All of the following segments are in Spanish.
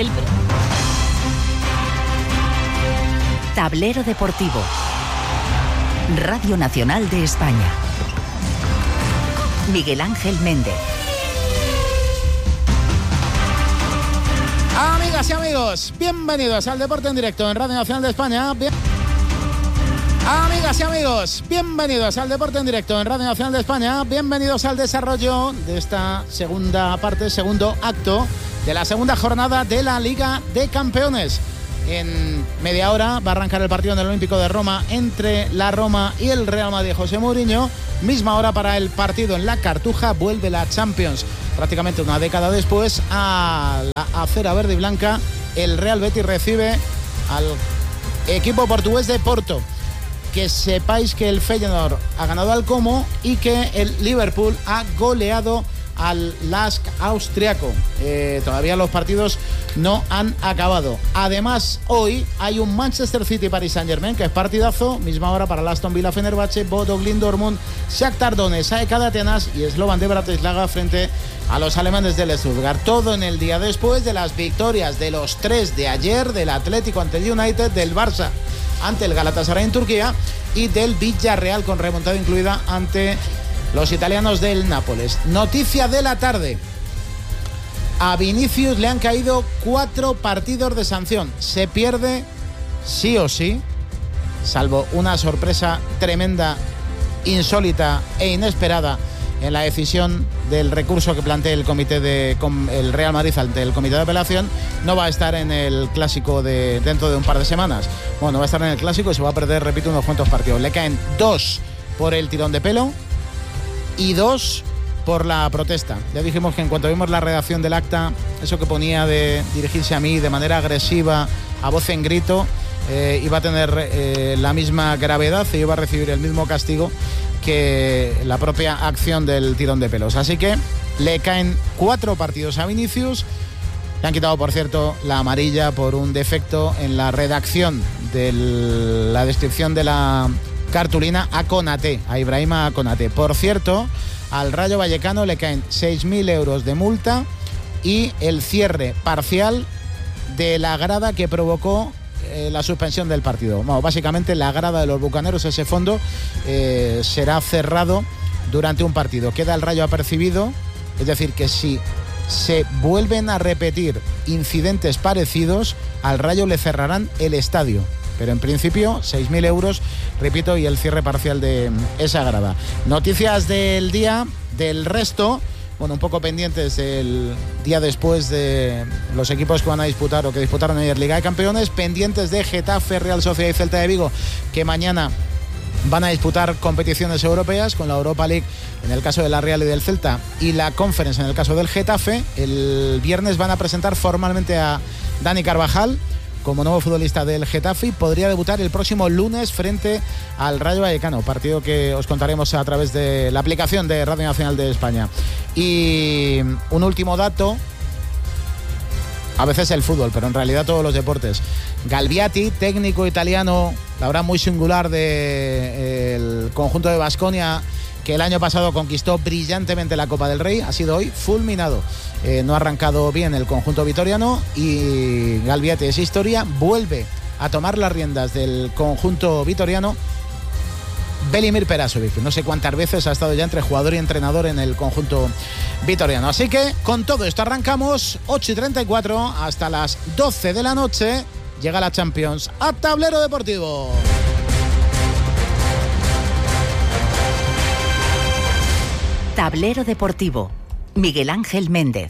Tablero Deportivo. Radio Nacional de España. Miguel Ángel Méndez. Amigas y amigos, bienvenidos al Deporte en Directo en Radio Nacional de España. Amigas y amigos, bienvenidos al Deporte en Directo en Radio Nacional de España. Bienvenidos al desarrollo de esta segunda parte, segundo acto de la segunda jornada de la Liga de Campeones. En media hora va a arrancar el partido en el Olímpico de Roma entre la Roma y el Real Madrid de José Mourinho. Misma hora para el partido en la Cartuja. Vuelve la Champions prácticamente una década después a la acera verde y blanca. El Real Betis recibe al equipo portugués de Porto. Que sepáis que el Feyenoord ha ganado al Como y que el Liverpool ha goleado al LASK austriaco. Todavía los partidos no han acabado. Además, hoy hay un Manchester City-Paris Saint-Germain, que es partidazo. Misma hora para el Aston Villa-Fenerbahce, Bodo Glimt Dortmund, Shakhtar Donetsk, AEK de Atenas y Slovan de Bratislava frente a los alemanes del Stuttgart. Todo en el día después de las victorias de los 3 de ayer, del Atlético ante el United, del Barça ante el Galatasaray en Turquía y del Villarreal con remontada incluida ante los italianos del Nápoles. Noticia de la tarde. A Vinicius le han caído 4 partidos de sanción. Se pierde sí o sí, salvo una sorpresa tremenda, insólita e inesperada en la decisión del recurso que plantea el Real Madrid ante el Comité de Apelación. No va a estar en el Clásico de dentro de un par de semanas. Bueno, va a estar en el Clásico y se va a perder, repito, unos cuantos partidos. Le caen 2 por el tirón de pelo y 2 por la protesta. Ya dijimos que en cuanto vimos la redacción del acta, eso que ponía de dirigirse a mí de manera agresiva, a voz en grito, iba a tener la misma gravedad y iba a recibir el mismo castigo que la propia acción del tirón de pelos. Así que le caen 4 partidos a Vinicius. Le han quitado, por cierto, la amarilla por un defecto en la redacción de la descripción de la cartulina a Konaté, a Ibrahima Konaté. Por cierto, al Rayo Vallecano le caen 6.000 euros de multa y el cierre parcial de la grada que provocó la suspensión del partido. Bueno, básicamente la grada de los bucaneros, ese fondo, será cerrado durante un partido. Queda el Rayo apercibido, es decir, que si se vuelven a repetir incidentes parecidos, al Rayo le cerrarán el estadio. Pero en principio 6.000 euros, repito, y el cierre parcial de esa grada. Noticias del día, del resto. Bueno, un poco pendientes el día después de los equipos que van a disputar o que disputaron ayer Liga de Campeones, pendientes de Getafe, Real Sociedad y Celta de Vigo, que mañana van a disputar competiciones europeas con la Europa League en el caso de la Real y del Celta y la Conference en el caso del Getafe. El viernes van a presentar formalmente a Dani Carvajal como nuevo futbolista del Getafe y podría debutar el próximo lunes frente al Rayo Vallecano, partido que os contaremos a través de la aplicación de Radio Nacional de España. Y un último dato, a veces el fútbol, pero en realidad todos los deportes. Galbiati, técnico italiano, la verdad muy singular del conjunto de Baskonia, que el año pasado conquistó brillantemente la Copa del Rey, ha sido hoy fulminado. No ha arrancado bien el conjunto vitoriano y Galbiati es historia. Vuelve a tomar las riendas del conjunto vitoriano Velimir Perasovic. No sé cuántas veces ha estado ya entre jugador y entrenador en el conjunto vitoriano. Así que con todo esto arrancamos 8:34 hasta las 12 de la noche. Llega la Champions a Tablero Deportivo. Tablero Deportivo. Miguel Ángel Méndez.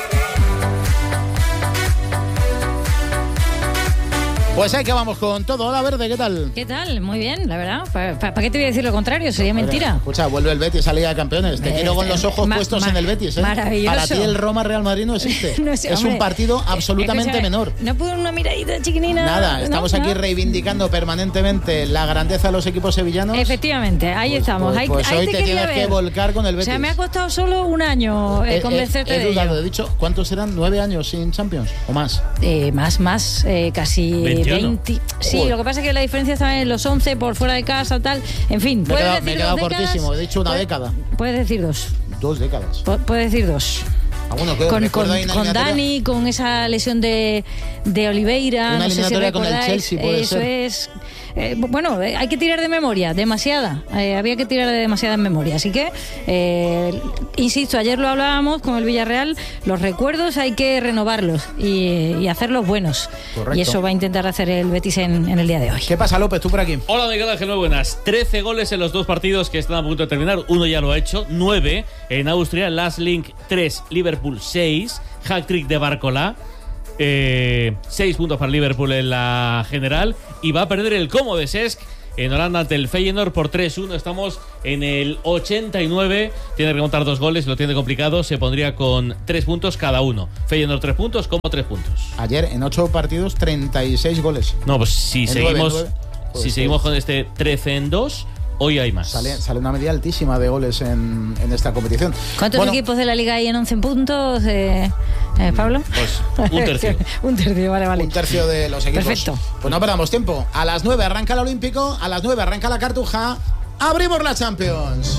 Pues ahí que vamos con todo. Hola, Verde, ¿qué tal? ¿Qué tal? Muy bien, la verdad. ¿Para qué te voy a decir lo contrario? Sería mentira. Escucha, vuelve el Betis a Liga de Campeones. Te quiero con los ojos puestos en el Betis, ¿eh? Maravilloso. Para ti el Roma-Real Madrid no existe. No sé, es un partido absolutamente menor. ¿No pudo una miradita chiquinina? Nada, estamos aquí reivindicando permanentemente la grandeza de los equipos sevillanos. Efectivamente, ahí estamos. Pues ahí hoy te tienes que volcar con el Betis. O sea, me ha costado solo un año convencerte de ello. He dicho, ¿cuántos serán? 9 años sin Champions o más? Más, casi 21. 20. Sí, lo que pasa es que la diferencia está en los 11 por fuera de casa, tal. En fin, me he quedado cortísimo, he dicho una década. Puedes decir 2. 2 décadas. Puedes decir 2. Bueno, con Dani, con esa lesión de Oliveira. Una eliminatoria si con el Chelsea, puede eso ser. Es. Bueno, hay que tirar de memoria, demasiada. Había que tirar de demasiada en memoria. Así que, insisto, ayer lo hablábamos con el Villarreal, los recuerdos hay que renovarlos y hacerlos buenos. Correcto. Y eso va a intentar hacer el Betis en el día de hoy. ¿Qué pasa, López, tú por aquí? Hola, Miguel Ángel, muy buenas. 13 goles en los dos partidos que están a punto de terminar. Uno ya lo ha hecho, 9 en Austria, Last Link 3, Liverpool 6, hat-trick de Barcola. 6 puntos para Liverpool en la general y va a perder el Como de Cesc en Holanda ante el Feyenoord por 3-1. Estamos en el 89, tiene que remontar 2 goles, lo tiene complicado, se pondría con 3 puntos cada uno. Feyenoord 3 puntos, Como 3 puntos. Ayer en 8 partidos 36 goles. No, pues si seguimos 9, si seguimos con este 13-2, hoy hay más. Sale una media altísima de goles en esta competición. ¿Cuántos equipos de la Liga hay en 11 puntos, Pablo? Pues un tercio. Un tercio, vale. Un tercio de los equipos. Perfecto. Pues no perdamos tiempo. A las 9 arranca el Olímpico, a las 9 arranca la Cartuja. ¡Abrimos la Champions!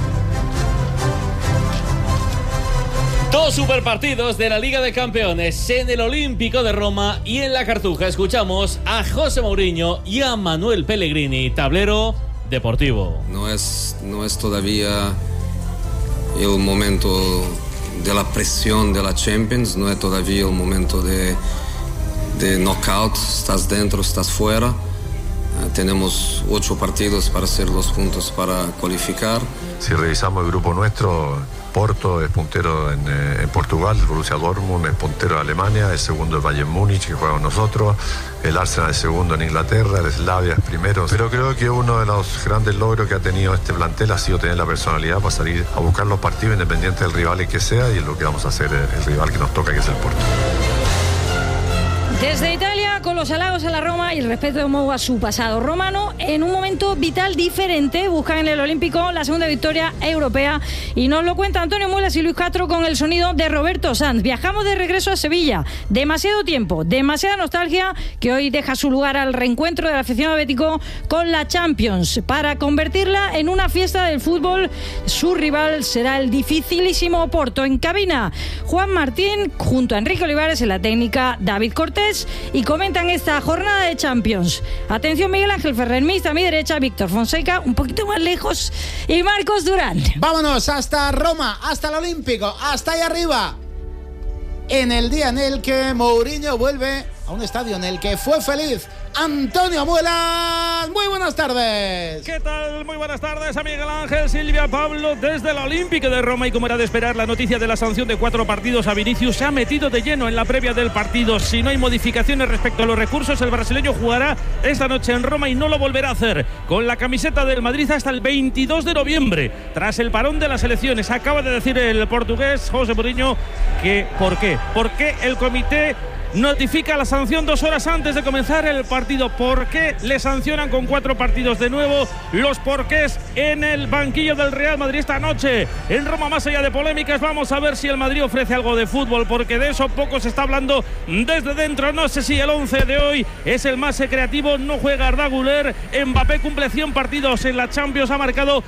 2 superpartidos de la Liga de Campeones en el Olímpico de Roma y en la Cartuja. Escuchamos a José Mourinho y a Manuel Pellegrini, tablero deportivo. No es todavía el momento de la presión de la Champions, no es todavía el momento de knockout, estás dentro, estás fuera. Tenemos 8 partidos para hacer los puntos para cualificar. Si revisamos el grupo nuestro, Porto es puntero en Portugal, el Borussia Dortmund es puntero en Alemania, el segundo es Bayern Múnich, que juega con nosotros, el Arsenal es segundo en Inglaterra, el Slavia es primero. Pero creo que uno de los grandes logros que ha tenido este plantel ha sido tener la personalidad para salir a buscar los partidos independientes del rival y que sea, y es lo que vamos a hacer el rival que nos toca, que es el Porto. Desde Italia, con los halagos a la Roma y el respeto de Mou a su pasado romano, en un momento vital diferente, buscan en el Olímpico la segunda victoria europea y nos lo cuenta Antonio Muelas y Luis Castro con el sonido de Roberto Sanz. Viajamos de regreso a Sevilla, demasiado tiempo, demasiada nostalgia que hoy deja su lugar al reencuentro del aficionado bético con la Champions. Para convertirla en una fiesta del fútbol, su rival será el dificilísimo Porto. En cabina, Juan Martín junto a Enrique Olivares, en la técnica David Cortés, y comentan esta jornada de Champions. Atención, Miguel Ángel Ferrer, Mista a mi derecha, Víctor Fonseca un poquito más lejos y Marcos Durán. Vámonos hasta Roma, hasta el Olímpico, hasta allá arriba. En el día en el que Mourinho vuelve a un estadio en el que fue feliz. Antonio Muelas, muy buenas tardes. ¿Qué tal? Muy buenas tardes a Miguel Ángel, Silvia, Pablo, desde el Olímpico de Roma. Y como era de esperar, la noticia de la sanción de 4 partidos a Vinicius se ha metido de lleno en la previa del partido. Si no hay modificaciones respecto a los recursos, el brasileño jugará esta noche en Roma y no lo volverá a hacer con la camiseta del Madrid hasta el 22 de noviembre, tras el parón de las elecciones. Acaba de decir el portugués José Mourinho que ¿por qué? Porque el comité notifica la sanción 2 horas antes de comenzar el partido. ¿Por qué le sancionan con 4 partidos de nuevo? Los porqués en el banquillo del Real Madrid esta noche en Roma. Más allá de polémicas, vamos a ver si el Madrid ofrece algo de fútbol, porque de eso poco se está hablando desde dentro. No sé si el 11 de hoy es el más creativo. No juega Arda Güler. Mbappé cumple 100 partidos en la Champions, ha marcado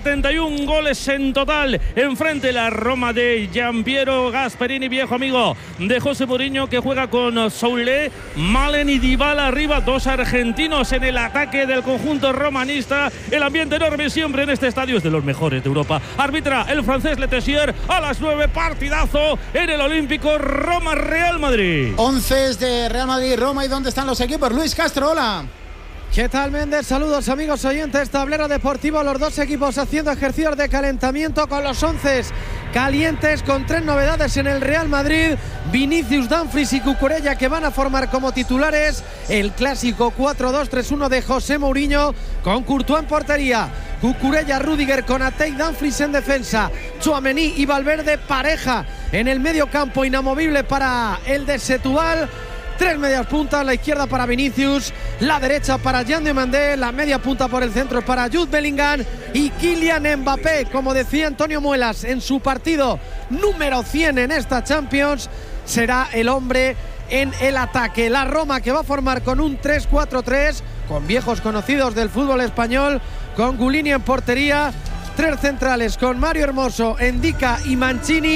71 goles en total. Enfrente la Roma de Gianpiero Gasperini, viejo amigo de José Mourinho, que juega con Soule, Malen y Dybala arriba, 2 argentinos en el ataque del conjunto romanista. El ambiente enorme siempre en este estadio, es de los mejores de Europa. Arbitra el francés Letessier a las 9, partidazo en el Olímpico, Roma-Real Madrid. 11 de Real Madrid, Roma. ¿Y dónde están los equipos? Luis Castro, hola. ¿Qué tal, Méndez? Saludos, amigos oyentes. Tablero deportivo, los dos equipos haciendo ejercicios de calentamiento con los 11 calientes, con 3 novedades en el Real Madrid: Vinicius, Dumfries y Cucurella, que van a formar como titulares el clásico 4-2-3-1 de José Mourinho, con Courtois en portería, Cucurella, Rüdiger, Konaté y Dumfries en defensa, Tchouaméni y Valverde pareja en el medio campo, inamovible para el de Setúbal. 3 medias puntas, la izquierda para Vinicius, la derecha para Jan Demandé, la media punta por el centro para Jude Bellingham y Kylian Mbappé. Como decía Antonio Muelas, en su partido número 100 en esta Champions, será el hombre en el ataque. La Roma, que va a formar con un 3-4-3, con viejos conocidos del fútbol español, con Gulini en portería, 3 centrales con Mario Hermoso, Endika y Mancini,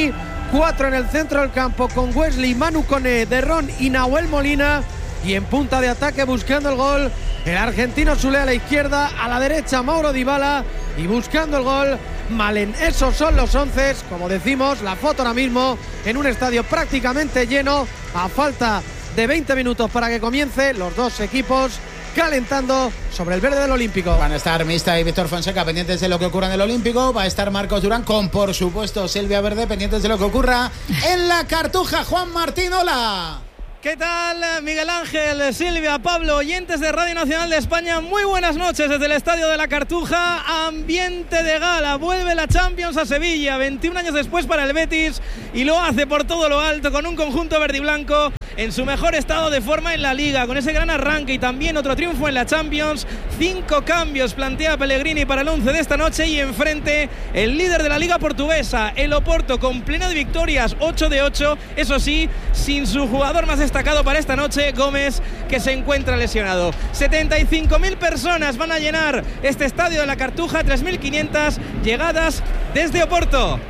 4 en el centro del campo con Wesley, Manu Koné, Derrón y Nahuel Molina. Y en punta de ataque buscando el gol, el argentino Soulé a la izquierda, a la derecha Mauro Dybala y buscando el gol Malen. Esos son los 11, como decimos, la foto ahora mismo en un estadio prácticamente lleno, a falta de 20 minutos para que comience, los dos equipos calentando sobre el verde del Olímpico. Van a estar Mista y Víctor Fonseca pendientes de lo que ocurra en el Olímpico. Va a estar Marcos Durán con, por supuesto, Silvia Verde pendientes de lo que ocurra en la Cartuja. Juan Martín, hola. ¿Qué tal, Miguel Ángel, Silvia, Pablo, oyentes de Radio Nacional de España? Muy buenas noches desde el Estadio de la Cartuja. Ambiente de gala, vuelve la Champions a Sevilla, 21 años después para el Betis, y lo hace por todo lo alto con un conjunto verde y blanco en su mejor estado de forma en la Liga, con ese gran arranque y también otro triunfo en la Champions. 5 cambios plantea Pellegrini para el 11 de esta noche, y enfrente el líder de la Liga Portuguesa, el Oporto, con pleno de victorias, 8 de 8, eso sí, sin su jugador más destacado para esta noche, Gómez, que se encuentra lesionado. 75.000 personas van a llenar este estadio de la Cartuja, 3.500 llegadas desde Oporto.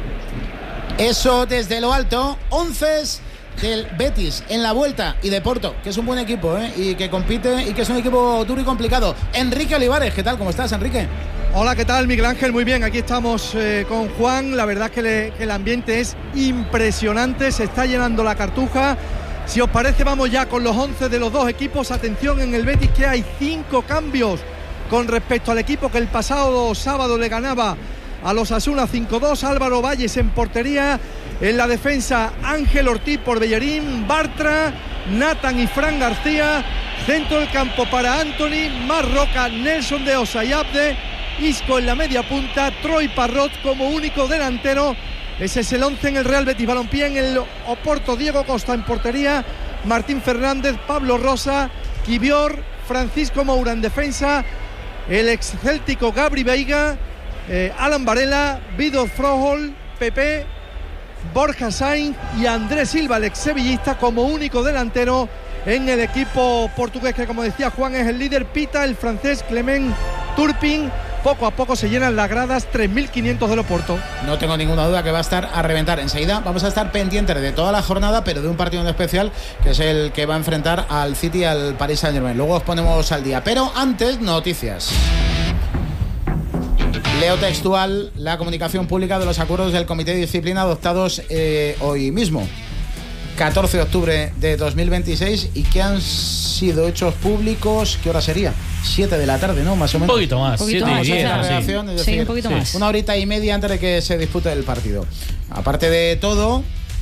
Eso desde lo alto, 11 del Betis en la vuelta y de Porto, que es un buen equipo, y que compite y que es un equipo duro y complicado. Enrique Olivares, ¿qué tal? ¿Cómo estás, Enrique? Hola, ¿qué tal, Miguel Ángel? Muy bien, aquí estamos con Juan. La verdad es que el ambiente es impresionante, se está llenando la Cartuja. Si os parece, vamos ya con los 11 de los dos equipos. Atención en el Betis, que hay 5 cambios con respecto al equipo que el pasado sábado le ganaba a los Osasuna 5-2. Álvaro Valles en portería. En la defensa, Ángel Ortiz por Bellerín, Bartra, Nathan y Fran García. Centro del campo para Anthony, Marroca, Nelson de Osa y Abde. Isco en la media punta, Troy Parrot como único delantero. Ese es el 11 en el Real Betis Balompié. En el Oporto, Diego Costa en portería, Martín Fernández, Pablo Rosa, Kivior, Francisco Moura en defensa, el ex céltico Gabri Veiga, Alan Varela, Vitor Frohol, Pepe, Borja Sainz y Andrés Silva, el ex sevillista, como único delantero en el equipo portugués, que, como decía Juan, es el líder. Pita el francés Clement Turpin. Poco a poco se llenan las gradas, 3.500 del Oporto. No tengo ninguna duda que va a estar a reventar. Enseguida vamos a estar pendientes de toda la jornada, pero de un partido en especial, que es el que va a enfrentar al City y al Paris Saint-Germain. Luego os ponemos al día, pero antes, noticias. Leo textual la comunicación pública de los acuerdos del Comité de Disciplina adoptados hoy mismo, 14 de octubre de 2026, y que han sido hechos públicos. ¿Qué hora sería? 7 de la tarde, ¿no? Más o menos. Un poquito más. 7 y 10. Es decir, un poquito más. Una horita y media antes de que se dispute el partido. Aparte de todo,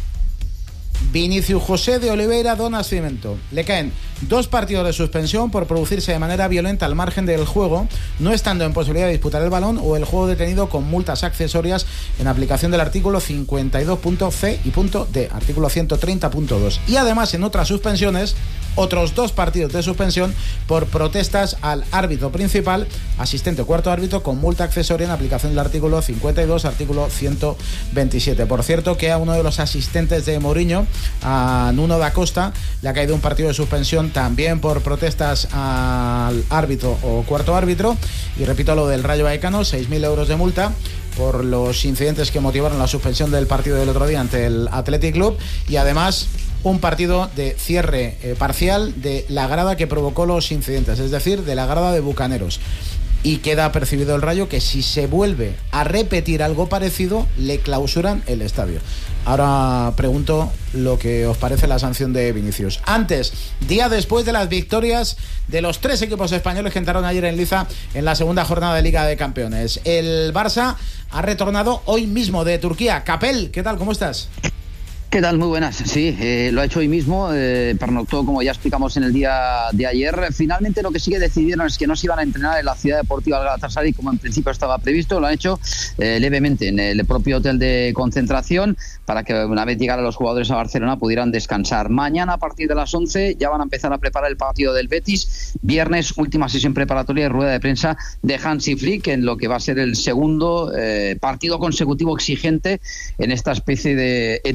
Vinicius José de Oliveira do Nascimento. Le caen 2 partidos de suspensión por producirse de manera violenta al margen del juego, no estando en posibilidad de disputar el balón, o el juego detenido con multas accesorias en aplicación del artículo 52.c y .d, artículo 130.2. Y además, en otras suspensiones, otros 2 partidos de suspensión por protestas al árbitro principal, asistente o cuarto árbitro, con multa accesoria en aplicación del artículo 52, artículo 127. Por cierto, que a uno de los asistentes de Mourinho, a Nuno da Costa, le ha caído un partido de suspensión también por protestas al árbitro o cuarto árbitro. Y repito lo del Rayo Vallecano, 6.000 euros de multa por los incidentes que motivaron la suspensión del partido del otro día ante el Athletic Club, y además un partido de cierre parcial de la grada que provocó los incidentes, es decir, de la grada de Bucaneros. Y queda percibido el Rayo que si se vuelve a repetir algo parecido, le clausuran el estadio. Ahora pregunto lo que os parece la sanción de Vinicius. Antes, día después de las victorias de los 3 equipos españoles que entraron ayer en liza en la segunda jornada de Liga de Campeones. El Barça ha retornado hoy mismo de Turquía. Capel, ¿qué tal? ¿Cómo estás? ¿Qué tal? Muy buenas. Sí, lo ha hecho hoy mismo, pernoctó, como ya explicamos en el día de ayer. Finalmente lo que sí que decidieron es que no se iban a entrenar en la ciudad deportiva del Galatasaray como en principio estaba previsto. Lo han hecho levemente en el propio hotel de concentración, para que una vez llegaran los jugadores a Barcelona pudieran descansar. Mañana a partir de las 11 ya van a empezar a preparar el partido del Betis. Viernes, última sesión preparatoria y rueda de prensa de Hansi Flick en lo que va a ser el segundo partido consecutivo exigente en esta especie de etapa de montaña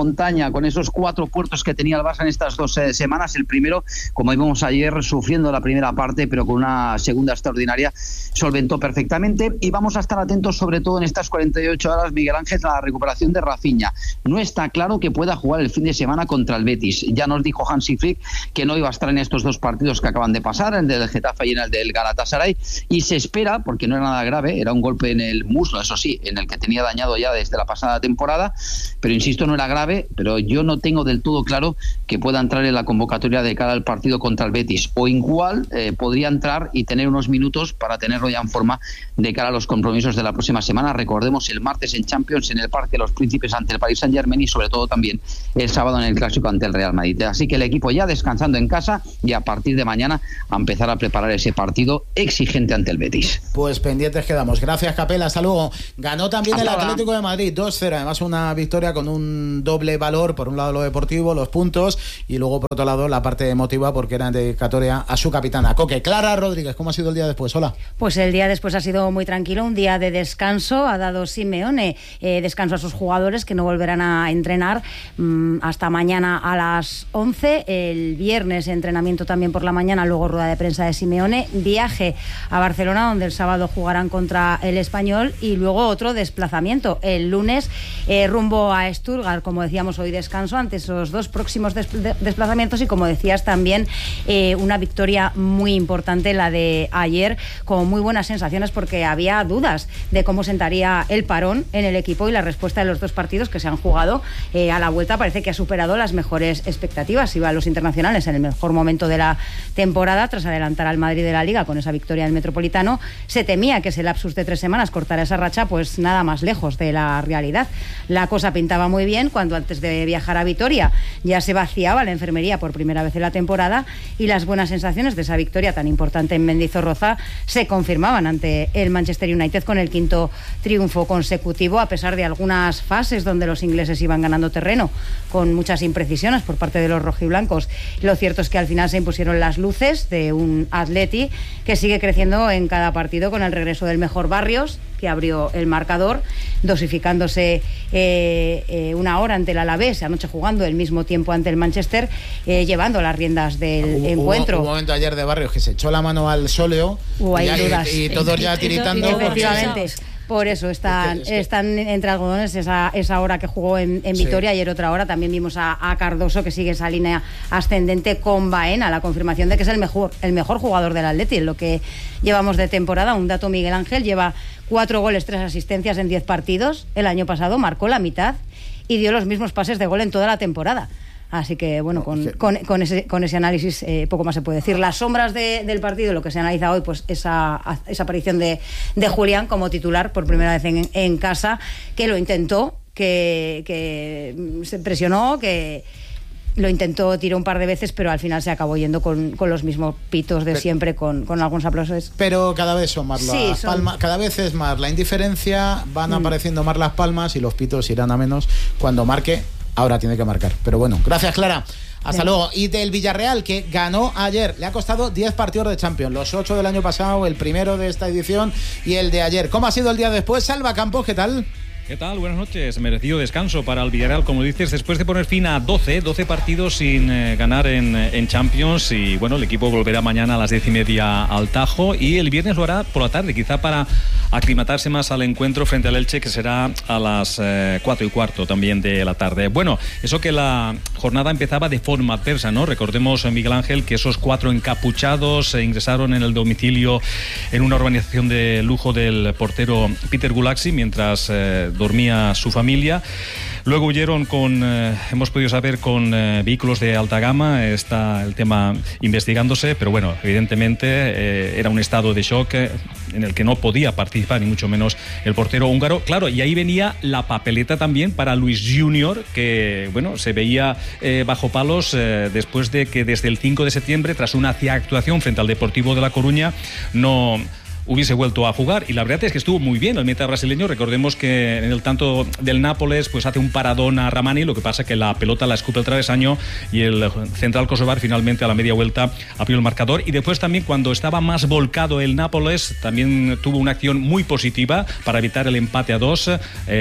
montaña con esos 4 puertos que tenía el Barça en estas 2 semanas. El primero, como vimos ayer, sufriendo la primera parte, pero con una segunda extraordinaria, solventó perfectamente. Y vamos a estar atentos, sobre todo en estas 48 horas, Miguel Ángel, a la recuperación de Rafinha. No está claro que pueda jugar el fin de semana contra el Betis. Ya nos dijo Hansi Flick que no iba a estar en estos 2 partidos que acaban de pasar, el del Getafe y en el del Galatasaray, y se espera, porque no era nada grave, era un golpe en el muslo, eso sí, en el que tenía dañado ya desde la pasada temporada, pero insisto, no era grave, pero yo no tengo del todo claro que pueda entrar en la convocatoria de cara al partido contra el Betis, o igual podría entrar y tener unos minutos para tenerlo ya en forma de cara a los compromisos de la próxima semana. Recordemos el martes en Champions, en el Parque de los Príncipes ante el Paris Saint-Germain, y sobre todo también el sábado en el Clásico ante el Real Madrid. Así que el equipo ya descansando en casa y a partir de mañana a empezar a preparar ese partido exigente ante el Betis. Pues pendientes quedamos. Gracias, Capela. Hasta luego. Ganó también Hasta el Atlético de Madrid 2-0. Además, una victoria con un doble valor. Por un lado lo deportivo, los puntos, y luego por otro lado la parte emotiva, porque era dedicatoria a su capitana. Coque. Clara Rodríguez, ¿cómo ha sido el día después? Hola. Pues el día después ha sido muy tranquilo, un día de descanso. Ha dado Simeone descanso a sus jugadores, que no volverán a entrenar hasta mañana a las 11. El viernes entrenamiento también por la mañana, luego rueda de prensa de Simeone, viaje a Barcelona, donde el sábado jugarán contra el Español, y luego otro desplazamiento el lunes rumbo a Stuttgart. Como decíamos, hoy descanso ante esos 2 próximos desplazamientos, y como decías también una victoria muy importante la de ayer, con muy buenas sensaciones, porque había dudas de cómo sentaría el parón en el equipo, y la respuesta de los 2 partidos que se han jugado a la vuelta parece que ha superado las mejores expectativas. Iban los internacionales en el mejor momento de la temporada tras adelantar al Madrid de la Liga con esa victoria del Metropolitano. Se temía que ese lapsus de 3 semanas cortara esa racha, pues nada más lejos de la realidad. La cosa pintaba muy bien cuando antes de viajar a Vitoria ya se vaciaba la enfermería por primera vez en la temporada, y las buenas sensaciones de esa victoria tan importante en Mendizorroza se confirmaban ante el Manchester United con el 5º triunfo consecutivo, a pesar de algunas fases donde los ingleses iban ganando terreno con muchas imprecisiones por parte de los rojiblancos. Lo cierto es que al final se impusieron las luces de un Atleti que sigue creciendo en cada partido, con el regreso del mejor Barrios, que abrió el marcador, dosificándose una hora ante el Alavés, anoche jugando el mismo tiempo ante el Manchester, llevando las riendas del encuentro. Hubo un momento ayer de Barrios que se echó la mano al sóleo y todos ya tiritando. Efectivamente. Por eso están entre algodones esa hora que jugó en Vitoria. Ayer otra hora también vimos a Cardoso, que sigue esa línea ascendente con Baena, la confirmación de que es el mejor jugador del Atleti en lo que llevamos de temporada. Un dato: Miguel Ángel lleva 4 goles, 3 asistencias en 10 partidos. El año pasado marcó la mitad y dio los mismos pases de gol en toda la temporada. Así que, bueno, con ese análisis poco más se puede decir. Las sombras del partido, lo que se analiza hoy, pues esa aparición de Julián como titular por primera vez en casa, que lo intentó, que se presionó, que lo intentó, tiró un par de veces, pero al final se acabó yendo con los mismos pitos de siempre, con algunos aplausos. Pero cada vez son más las palmas, cada vez es más la indiferencia, van apareciendo más las palmas y los pitos irán a menos cuando marque. Ahora tiene que marcar. Pero bueno, gracias, Clara. Hasta luego. Y del Villarreal, que ganó ayer. Le ha costado 10 partidos de Champions. Los 8 del año pasado, el primero de esta edición y el de ayer. ¿Cómo ha sido el día después? Salva Campos, ¿qué tal? ¿Qué tal? Buenas noches. Merecido descanso para el Villarreal, como dices, después de poner fin a 12 partidos sin ganar en Champions. Y bueno, el equipo volverá mañana a las 10:30 al Tajo, y el viernes lo hará por la tarde, quizá para aclimatarse más al encuentro frente al Elche, que será a las 4:15 también de la tarde. Bueno, eso que la jornada empezaba de forma adversa, ¿no? Recordemos, Miguel Ángel, que esos 4 encapuchados ingresaron en el domicilio en una urbanización de lujo del portero Peter Gulaxi mientras dormía su familia. Luego huyeron hemos podido saber, con vehículos de alta gama. Está el tema investigándose, pero bueno, evidentemente era un estado de shock en el que no podía participar, ni mucho menos el portero húngaro. Claro, y ahí venía la papeleta también para Luis Junior, que bueno, se veía bajo palos después de que desde el 5 de septiembre, tras una actuación frente al Deportivo de La Coruña, no hubiese vuelto a jugar. Y la verdad es que estuvo muy bien el meta brasileño. Recordemos que en el tanto del Nápoles pues hace un paradón a Ramani, lo que pasa que la pelota la escupe el travesaño y el central kosovar finalmente a la media vuelta abrió el marcador. Y después también, cuando estaba más volcado el Nápoles, también tuvo una acción muy positiva para evitar el empate a 2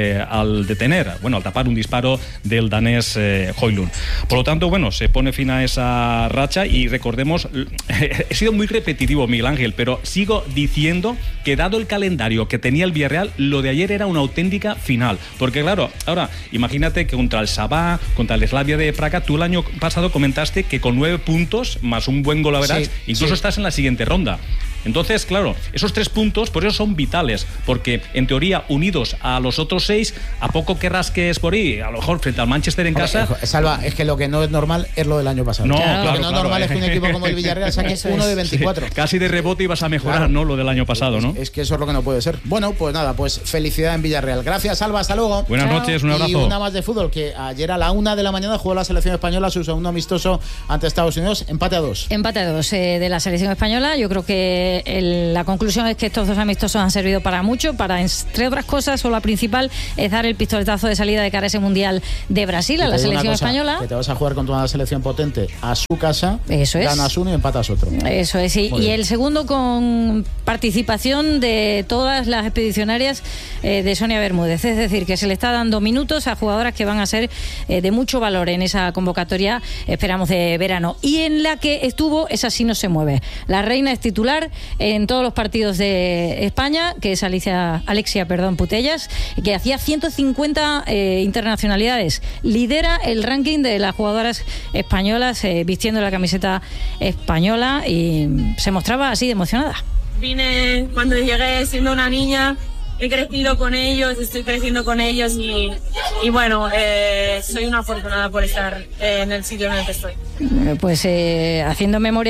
al tapar un disparo del danés Højlund. Por lo tanto, bueno, se pone fin a esa racha y recordemos, he sido muy repetitivo, Miguel Ángel, pero sigo diciendo que dado el calendario que tenía el Villarreal, lo de ayer era una auténtica final. Porque claro, ahora imagínate que contra el Sabah, contra el Slavia de Praga, tú el año pasado comentaste que con 9 puntos más un buen golaveraje, incluso estás en la siguiente ronda. Entonces, claro, esos 3 puntos por eso son vitales, porque en teoría unidos a los otros 6, a poco que rasques por ahí, a lo mejor frente al Manchester en casa. Salva, es que lo que no es normal es lo del año pasado. No, lo que no es normal es que un equipo como el Villarreal saque 1 de 24. Sí, casi de rebote ibas a mejorar, ¿no? Lo del año pasado, ¿no? Es que eso es lo que no puede ser. Bueno, pues nada, pues felicidad en Villarreal. Gracias, Salva, hasta luego. Buenas noches, un abrazo. Y una más de fútbol, que ayer a la 1 de la mañana jugó la selección española su segundo amistoso ante Estados Unidos, empate a 2. Empate a 2 de la selección española. Yo creo que la conclusión es que estos 2 amistosos han servido para mucho, para, entre otras cosas, o la principal es dar el pistoletazo de salida de cara a ese Mundial de Brasil, a la selección española. Que te vas a jugar contra una selección potente a su casa, eso es. Ganas uno y empatas otro. Eso es, sí. Y el segundo con participación de todas las expedicionarias de Sonia Bermúdez, es decir, que se le está dando minutos a jugadoras que van a ser de mucho valor en esa convocatoria, esperamos, de verano. Y en la que estuvo, esa sí no se mueve. La reina es titular en todos los partidos de España, que es Alexia Putellas, que hacía 150 internacionalidades. Lidera el ranking de las jugadoras españolas vistiendo la camiseta española y se mostraba así de emocionada. Vine cuando llegué siendo una niña, he crecido con ellos, estoy creciendo con ellos y bueno, soy una afortunada por estar en el sitio en el que estoy. Pues haciendo memoria,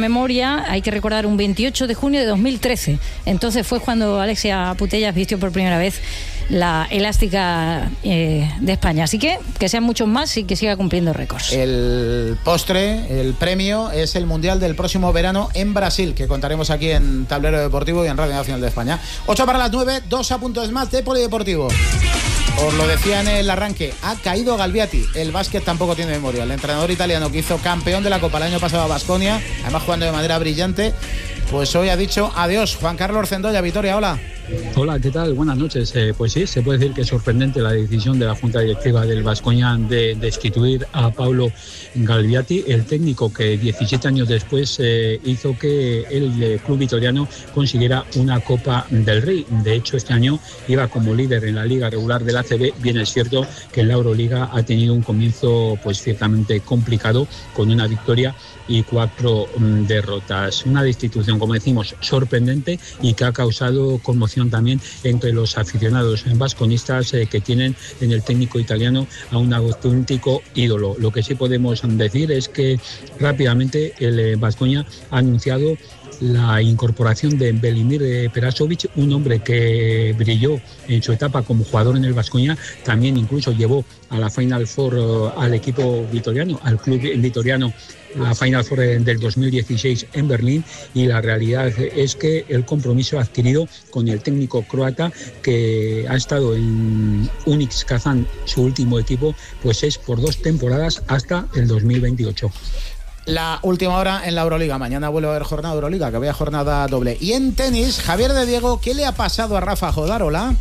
hay que recordar un 28 de junio de 2013. Entonces fue cuando Alexia Putellas vistió por primera vez la elástica de España. Así que sean muchos más y que siga cumpliendo récords. El postre, el premio, es el Mundial del próximo verano en Brasil, que contaremos aquí en Tablero Deportivo y en Radio Nacional de España. 8 para las 9, 2 apuntes más de Polideportivo. Os lo decía en el arranque, ha caído Galbiati. El básquet tampoco tiene memoria. El entrenador italiano que hizo campeón de la Copa el año pasado a Baskonia, además jugando de manera brillante, pues hoy ha dicho adiós. Juan Carlos Orcendoya, Vitoria, hola. Hola, ¿qué tal? Buenas noches. Pues sí, se puede decir que es sorprendente la decisión de la Junta Directiva del Baskonia de destituir a Paulo Galbiati, el técnico que 17 años después hizo que el club vitoriano consiguiera una Copa del Rey. De hecho, este año iba como líder en la liga regular del ACB. Bien es cierto que en la Euroliga ha tenido un comienzo pues ciertamente complicado, con una victoria y 4 derrotas. Una destitución, como decimos, sorprendente y que ha causado conmoción también entre los aficionados vasconistas que tienen en el técnico italiano a un auténtico ídolo. Lo que sí podemos decir es que rápidamente el Baskonia ha anunciado la incorporación de Velimir Perasovic, un hombre que brilló en su etapa como jugador en el Baskonia, también incluso llevó a la Final Four al equipo vitoriano, al club vitoriano, la Final Four del 2016 en Berlín, y la realidad es que el compromiso adquirido con el técnico croata, que ha estado en Unix Kazán, su último equipo, pues es por 2 temporadas hasta el 2028. La última hora en la Euroliga. Mañana vuelve a haber jornada Euroliga, que había jornada doble. Y en tenis, Javier de Diego, ¿qué le ha pasado a Rafa Jodar? Hola.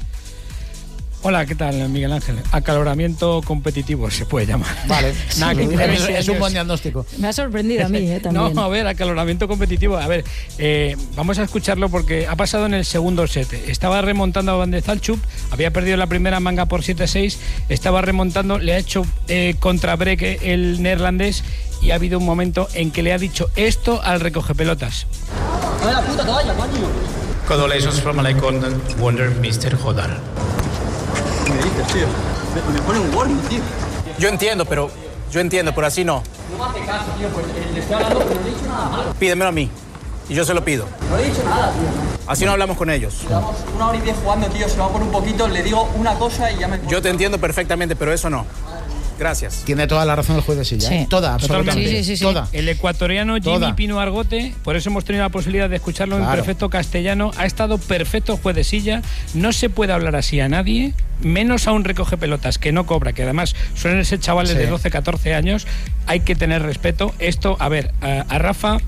Hola, ¿qué tal, Miguel Ángel? Acaloramiento competitivo se puede llamar. Vale, nada, que es un buen diagnóstico. Me ha sorprendido a mí también. No, a ver, acaloramiento competitivo. A ver, vamos a escucharlo porque ha pasado en el segundo set. Estaba remontando a Van de Zaltschuk, había perdido la primera manga por 7-6, estaba remontando, le ha hecho contra Break el neerlandés, y ha habido un momento en que le ha dicho esto al recogepelotas. ¡A ver la puta toalla, coño! Congratulations from Icon Wonder Mr. Jodar. ¿Qué me dices, tío? Me pone un warning, tío. Yo entiendo, pero así no. No me hace caso, tío, pues le estoy hablando, pero no le he dicho nada malo. Pídemelo a mí, y yo se lo pido. No le he dicho nada, tío. Así no hablamos con ellos. Llevamos 1 hora y 10 jugando, tío, se va por un poquito, le digo una cosa y ya me... Yo te entiendo perfectamente, pero eso no. Gracias. Tiene toda la razón el juez de silla. Sí. Toda, absolutamente. Sí. Toda. El ecuatoriano Jimmy Toda. Pino Argote, por eso hemos tenido la posibilidad de escucharlo en perfecto castellano, ha estado perfecto el juez de silla. No se puede hablar así a nadie, menos a un recoge pelotas que no cobra, que además suelen ser chavales de 12, 14 años. Hay que tener respeto. Esto, a ver, a Rafa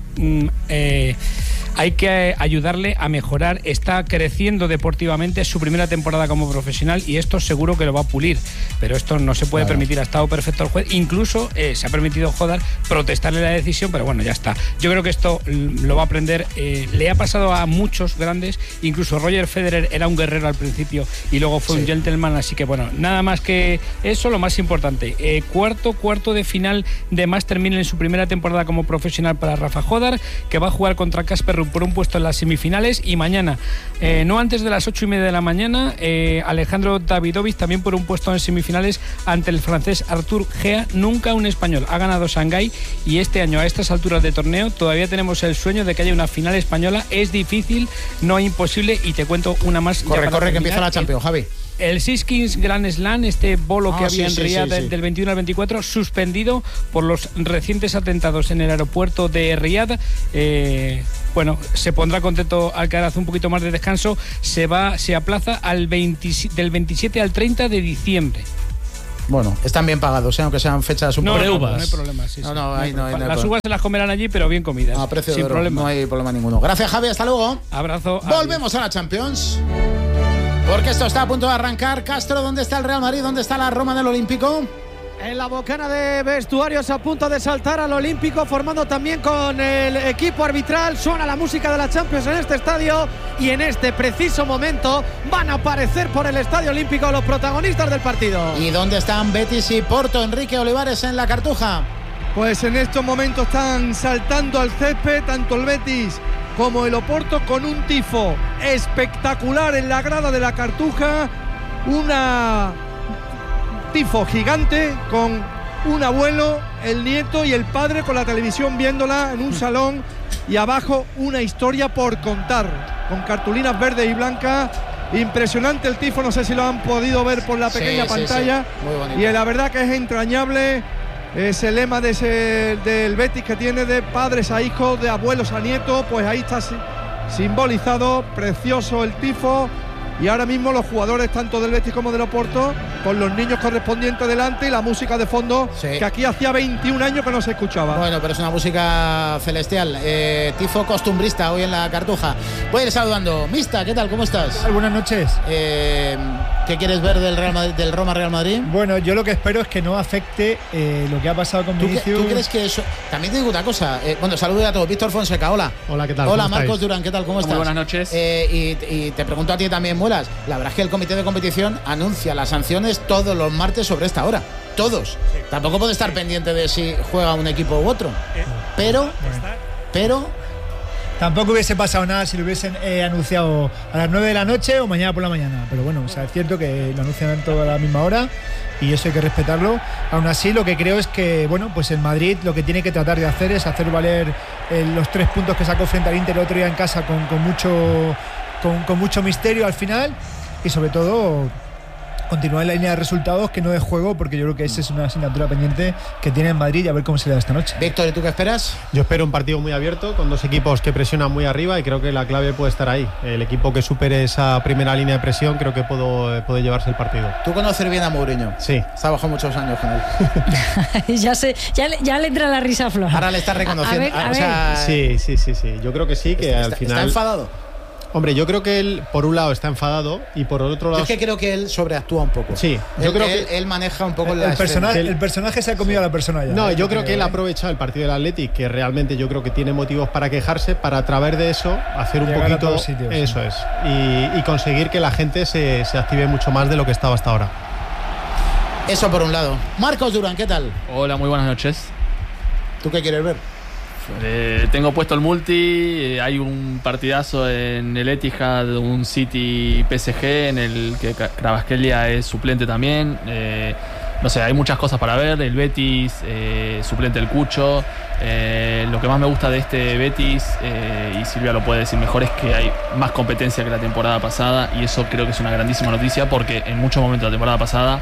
hay que ayudarle a mejorar. Está creciendo deportivamente, es su primera temporada como profesional y esto seguro que lo va a pulir, pero esto no se puede permitir. Ha estado perfecto el juez, incluso se ha permitido protestarle la decisión, pero bueno, ya está. Yo creo que esto lo va a aprender. Le ha pasado a muchos grandes, incluso Roger Federer era un guerrero al principio y luego fue un gentleman, así que bueno, nada más que eso. Lo más importante, cuarto de final de Master 1000 en su primera temporada como profesional para Rafa Jodar, que va a jugar contra Casper Ruud por un puesto en las semifinales, y mañana, no antes de las 8:30 de la mañana, Alejandro Davidovich también por un puesto en semifinales ante el francés Arthur Gea, nunca un español. Ha ganado Shanghái y este año a estas alturas de torneo todavía tenemos el sueño de que haya una final española. Es difícil, no imposible, y te cuento una más. Corre, que empieza la Champions, Javi. El Six Kings Grand Slam, este bolo que había en Riyadh del 21 al 24, suspendido por los recientes atentados en el aeropuerto de Riyadh. Bueno, se pondrá contento Alcaraz un poquito más de descanso. Se aplaza del 27 al 30 de diciembre. Bueno, están bien pagados, aunque sean fechas un poco. No hay problema. No hay las uvas se las comerán allí, pero bien comidas. A precio sin de oro, problema. no hay problema ninguno. Gracias, Javi, hasta luego. Abrazo. Volvemos a la Champions. Porque esto está a punto de arrancar. Castro, ¿dónde está el Real Madrid? ¿Dónde está la Roma del Olímpico? En la bocana de vestuarios, a punto de saltar al Olímpico, formando también con el equipo arbitral. Suena la música de la Champions en este estadio y en este preciso momento van a aparecer por el Estadio Olímpico los protagonistas del partido. ¿Y dónde están Betis y Porto? Enrique Olivares en la Cartuja. Pues en estos momentos están saltando al césped tanto el Betis como el Oporto, con un tifo espectacular en la grada de la Cartuja. Una tifo gigante con un abuelo, el nieto y el padre con la televisión viéndola en un salón, y abajo una historia por contar con cartulinas verdes y blancas. Impresionante el tifo, no sé si lo han podido ver por la pequeña pantalla. Muy bonito. Y la verdad que es entrañable ese lema del Betis que tiene de padres a hijos, de abuelos a nietos. Pues ahí está simbolizado, precioso el tifo. Y ahora mismo los jugadores tanto del Betis como del Oporto con los niños correspondientes delante y la música de fondo, que aquí hacía 21 años que no se escuchaba. Bueno, pero es una música celestial. Tifo costumbrista hoy en la Cartuja. Voy a ir saludando. Mista, ¿qué tal? ¿Cómo estás? Buenas noches. ¿Qué quieres ver del Roma Real Madrid? Bueno, yo lo que espero es que no afecte lo que ha pasado con Vinicius. ¿Tú crees que eso? También te digo una cosa. Bueno, saludos a todos. Víctor Fonseca, hola. Hola, ¿qué tal? Hola, Marcos Durán, ¿qué tal? ¿Cómo estás? Muy buenas noches. Y te pregunto a ti también, Muelas. La verdad es que el comité de competición anuncia las sanciones todos los martes sobre esta hora. Todos. Sí. Tampoco puede estar pendiente de si juega un equipo u otro. Pero tampoco hubiese pasado nada si lo hubiesen anunciado a las 9 de la noche o mañana por la mañana. Pero bueno, o sea, es cierto que lo anuncian todo a la misma hora y eso hay que respetarlo. Aún así, lo que creo es que, bueno, pues el Madrid lo que tiene que tratar de hacer es hacer valer los 3 puntos que sacó frente al Inter el otro día en casa con mucho misterio al final, y sobre todo continuar en la línea de resultados, que no es juego, porque yo creo que esa es una asignatura pendiente que tiene en Madrid, y a ver cómo se le da esta noche. Víctor, ¿y tú qué esperas? Yo espero un partido muy abierto, con dos equipos que presionan muy arriba, y creo que la clave puede estar ahí. El equipo que supere esa primera línea de presión creo que puede llevarse el partido. ¿Tú conoces bien a Mourinho? Sí. Has trabajado muchos años con él. ya le entra la risa floja. Ahora le estás reconociendo. Sí. Yo creo que sí, que al final... ¿Está enfadado? Hombre, yo creo que él, por un lado, está enfadado y por el otro lado... Yo es que creo que él sobreactúa un poco. Sí, yo creo que él maneja un poco el personaje se ha comido a la persona ya. No, yo creo que él ha aprovechado el partido del Athletic, que realmente yo creo que tiene motivos para quejarse, para a través de eso hacer un poquito... Eso es. Y conseguir que la gente se active mucho más de lo que estaba hasta ahora. Eso por un lado. Marcos Durán, ¿qué tal? Hola, muy buenas noches. ¿Tú qué quieres ver? Tengo puesto el multi. Hay un partidazo en el Etihad, un City PSG en el que Kvaratskhelia es suplente también. No sé, hay muchas cosas para ver. El Betis, suplente del Cucho. Lo que más me gusta de este Betis, y Silvia lo puede decir mejor, es que hay más competencia que la temporada pasada, y eso creo que es una grandísima noticia, porque en muchos momentos de la temporada pasada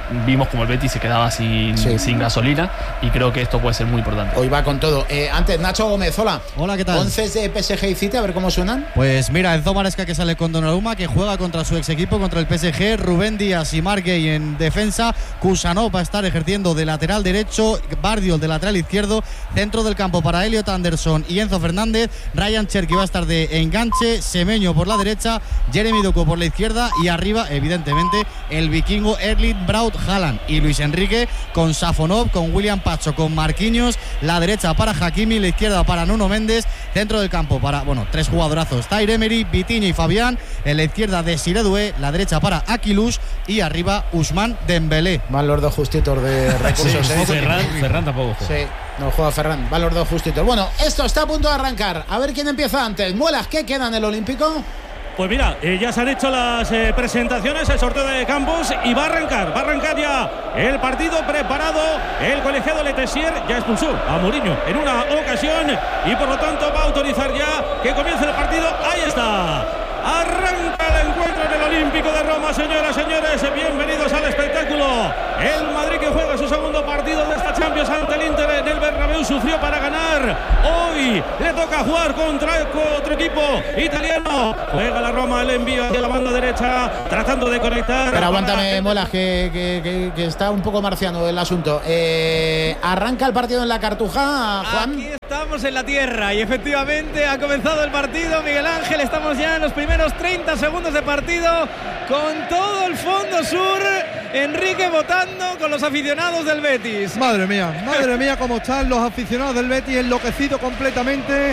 vimos como el Betis se quedaba sin gasolina y creo que esto puede ser muy importante. Hoy va con todo. Antes, Nacho Gómez, hola. Hola, ¿qué tal? 11 de PSG y City, a ver cómo suenan. Pues mira, Enzo Maresca que sale con Donnarumma, que juega contra su ex equipo, contra el PSG, Rubén Díaz y Marc Gueye en defensa, Kusanov va a estar ejerciendo de lateral derecho, Bardiol de lateral izquierdo, centro del campo para Elliot Anderson y Enzo Fernández, Ryan Cherki va a estar de enganche, Semenyo por la derecha, Jeremy Doku por la izquierda y arriba, evidentemente, el vikingo Erling Braut Haaland y Luis Enrique con Safonov, con William Pacho, con Marquinhos, la derecha para Hakimi, la izquierda para Nuno Méndez, centro del campo para, tres jugadorazos, Zaire Emery, Vitinha y Fabián, en la izquierda Desiré Doué, la derecha para Aquilush y arriba Ousmane Dembélé. Van los dos justitos de recursos. Sí, Ferran tampoco juega. Sí, no juega Ferran, van los dos justitos. Bueno, esto está a punto de arrancar. A ver quién empieza antes. Muelas, ¿qué queda en el Olímpico? Pues mira, ya se han hecho las presentaciones, el sorteo de campos y va a arrancar ya el partido preparado. El colegiado Letessier ya expulsó a Mourinho en una ocasión y por lo tanto va a autorizar ya que comience el partido. Ahí está. Arranca el encuentro en el Olímpico de Roma, señoras, señores, bienvenidos al espectáculo. El Madrid que juega su segundo partido de esta Champions ante el Inter en el Bernabéu, sufrió para ganar. Hoy le toca jugar contra otro equipo italiano. Juega la Roma, el envío hacia la banda derecha, tratando de conectar. Pero aguántame, Molas, que está un poco marciano el asunto. Arranca el partido en la Cartuja, Juan. Aquí estamos en la tierra y efectivamente ha comenzado el partido, Miguel Ángel. Estamos ya en los primeros 30 segundos de partido con todo el fondo sur. Enrique votando con los aficionados del Betis. Madre mía cómo están los aficionados del Betis, enloquecidos completamente.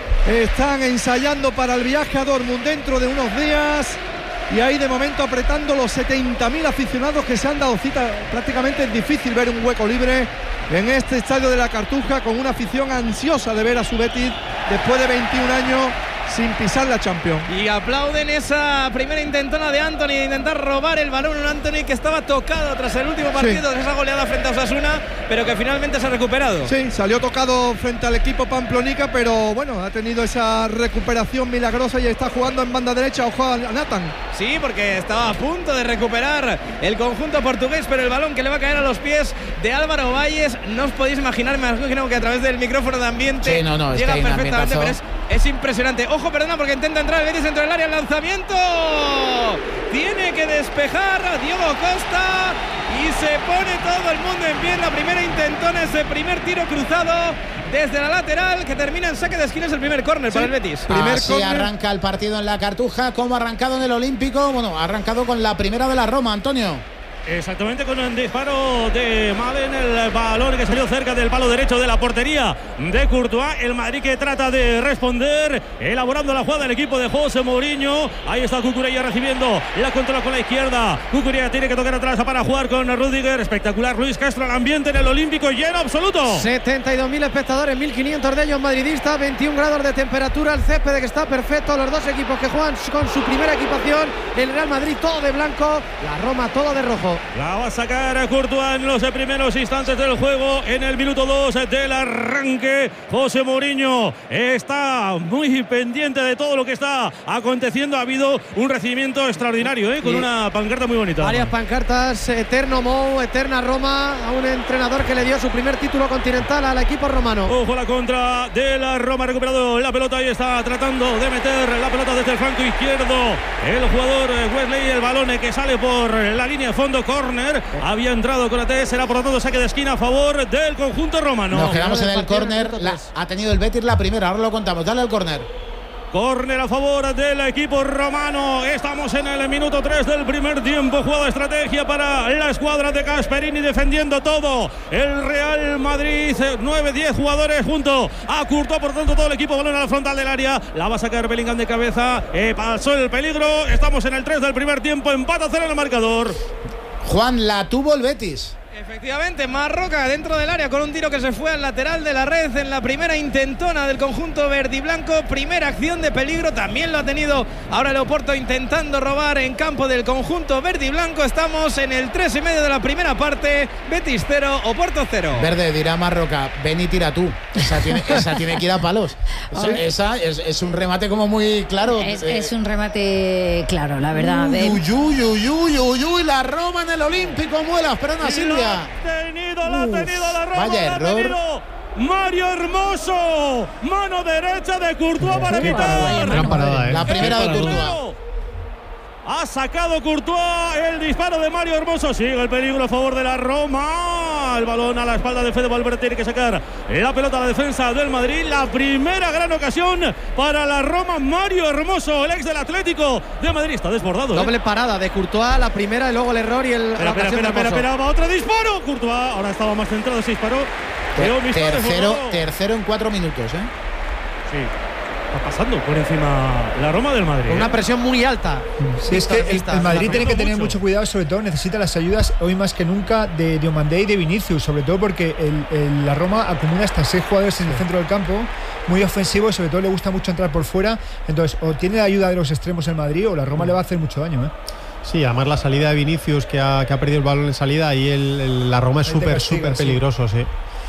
Están ensayando para el viaje a Dortmund dentro de unos días y ahí de momento apretando los 70.000 aficionados que se han dado cita. Prácticamente es difícil ver un hueco libre en este estadio de la Cartuja, con una afición ansiosa de ver a su Betis después de 21 años sin pisar la Champions. Y aplauden esa primera intentona de Antony de intentar robar el balón, un Antony que estaba tocado tras el último partido de esa goleada frente a Osasuna, pero que finalmente se ha recuperado. Sí, salió tocado frente al equipo pamplonica, pero bueno, ha tenido esa recuperación milagrosa y está jugando en banda derecha. Ojo a Nathan. Sí, porque estaba a punto de recuperar el conjunto portugués, pero el balón que le va a caer a los pies de Álvaro Valles, no os podéis imaginar, me imagino que a través del micrófono de ambiente llega perfectamente, pero es impresionante. Ojo, perdona, porque intenta entrar el Betis dentro del área, el lanzamiento. Tiene que despejar a Diego Costa y se pone todo el mundo en pie en la primera intentona, ese primer tiro cruzado desde la lateral que termina en saque de esquina. Es el primer córner para el Betis. Así arranca el partido en la Cartuja. ¿Cómo ha arrancado en el Olímpico? Bueno, ha arrancado con la primera de la Roma, Antonio. Exactamente, con un disparo de Madden, el balón que salió cerca del palo derecho de la portería de Courtois. El Madrid que trata de responder, elaborando la jugada del equipo de José Mourinho. Ahí está Cucurella recibiendo la controla con la izquierda. Cucurella tiene que tocar atrás para jugar con Rüdiger. Espectacular, Luis Castro. El ambiente en el Olímpico lleno absoluto. 72.000 espectadores, 1.500 de ellos madridistas, 21 grados de temperatura. El césped que está perfecto. Los dos equipos que juegan con su primera equipación. El Real Madrid todo de blanco, la Roma todo de rojo. La va a sacar a Courtois en los primeros instantes del juego, en el minuto 2 del arranque. José Mourinho está muy pendiente de todo lo que está aconteciendo. Ha habido un recibimiento extraordinario, con una pancarta muy bonita. Varias pancartas, eterno Mou, eterna Roma, a un entrenador que le dio su primer título continental al equipo romano. Ojo, la contra de la Roma, ha recuperado la pelota y está tratando de meter la pelota desde el flanco izquierdo. El jugador Wesley, el balón que sale por la línea de fondo, córner. Había entrado con AT, será por lo tanto saque de esquina a favor del conjunto romano. Nos quedamos en el córner, ha tenido el Betis la primera, ahora lo contamos, dale al córner. Córner a favor del equipo romano. Estamos en el minuto 3 del primer tiempo. Jugada estrategia para la escuadra de Gasperini, defendiendo todo el Real Madrid. 9-10 jugadores junto a Courtois. Por tanto, todo el equipo, balón a la frontal del área. La va a sacar Bellingham de cabeza. Pasó el peligro. Estamos en el 3 del primer tiempo. Empata a 0 en el marcador. Juan, la tuvo el Betis. Efectivamente, Marroca dentro del área con un tiro que se fue al lateral de la red en la primera intentona del conjunto verdiblanco. Primera acción de peligro, también lo ha tenido ahora el Oporto intentando robar en campo del conjunto verdiblanco. Estamos en el 3,5 de la primera parte. Betis 0, Oporto 0. Verde, dirá Marroca, ven y tira tú. Esa tiene que ir a palos. Esa es un remate como muy claro. Es un remate claro, la verdad. Uy, la Roma en el Olímpico, muela, esperando a Silvia. La ha tenido la Roma. Vaya error. Mario Hermoso, mano derecha de Courtois para evitar. Gran parada, La primera de Courtois. Ha sacado Courtois el disparo de Mario Hermoso. Sigue el peligro a favor de la Roma. El balón a la espalda de Fede Valverde. Tiene que sacar la pelota a la defensa del Madrid. La primera gran ocasión para la Roma. Mario Hermoso, el ex del Atlético de Madrid. Está desbordado. Doble parada de Courtois, la primera y luego el error y el. Espera, va otro disparo. Courtois ahora estaba más centrado. Se disparó. Tercero en 4 minutos, Sí. Está pasando por encima la Roma del Madrid. Con una presión muy alta. Sí, es que el Madrid tiene que tener mucho cuidado, sobre todo necesita las ayudas hoy más que nunca de Diomandé y de Vinicius, sobre todo porque la Roma acumula hasta 6 jugadores en el centro del campo, muy ofensivo y sobre todo le gusta mucho entrar por fuera. Entonces, o tiene la ayuda de los extremos el Madrid o la Roma le va a hacer mucho daño. Sí, además la salida de Vinicius que ha perdido el balón en salida y la Roma es súper peligroso, sí.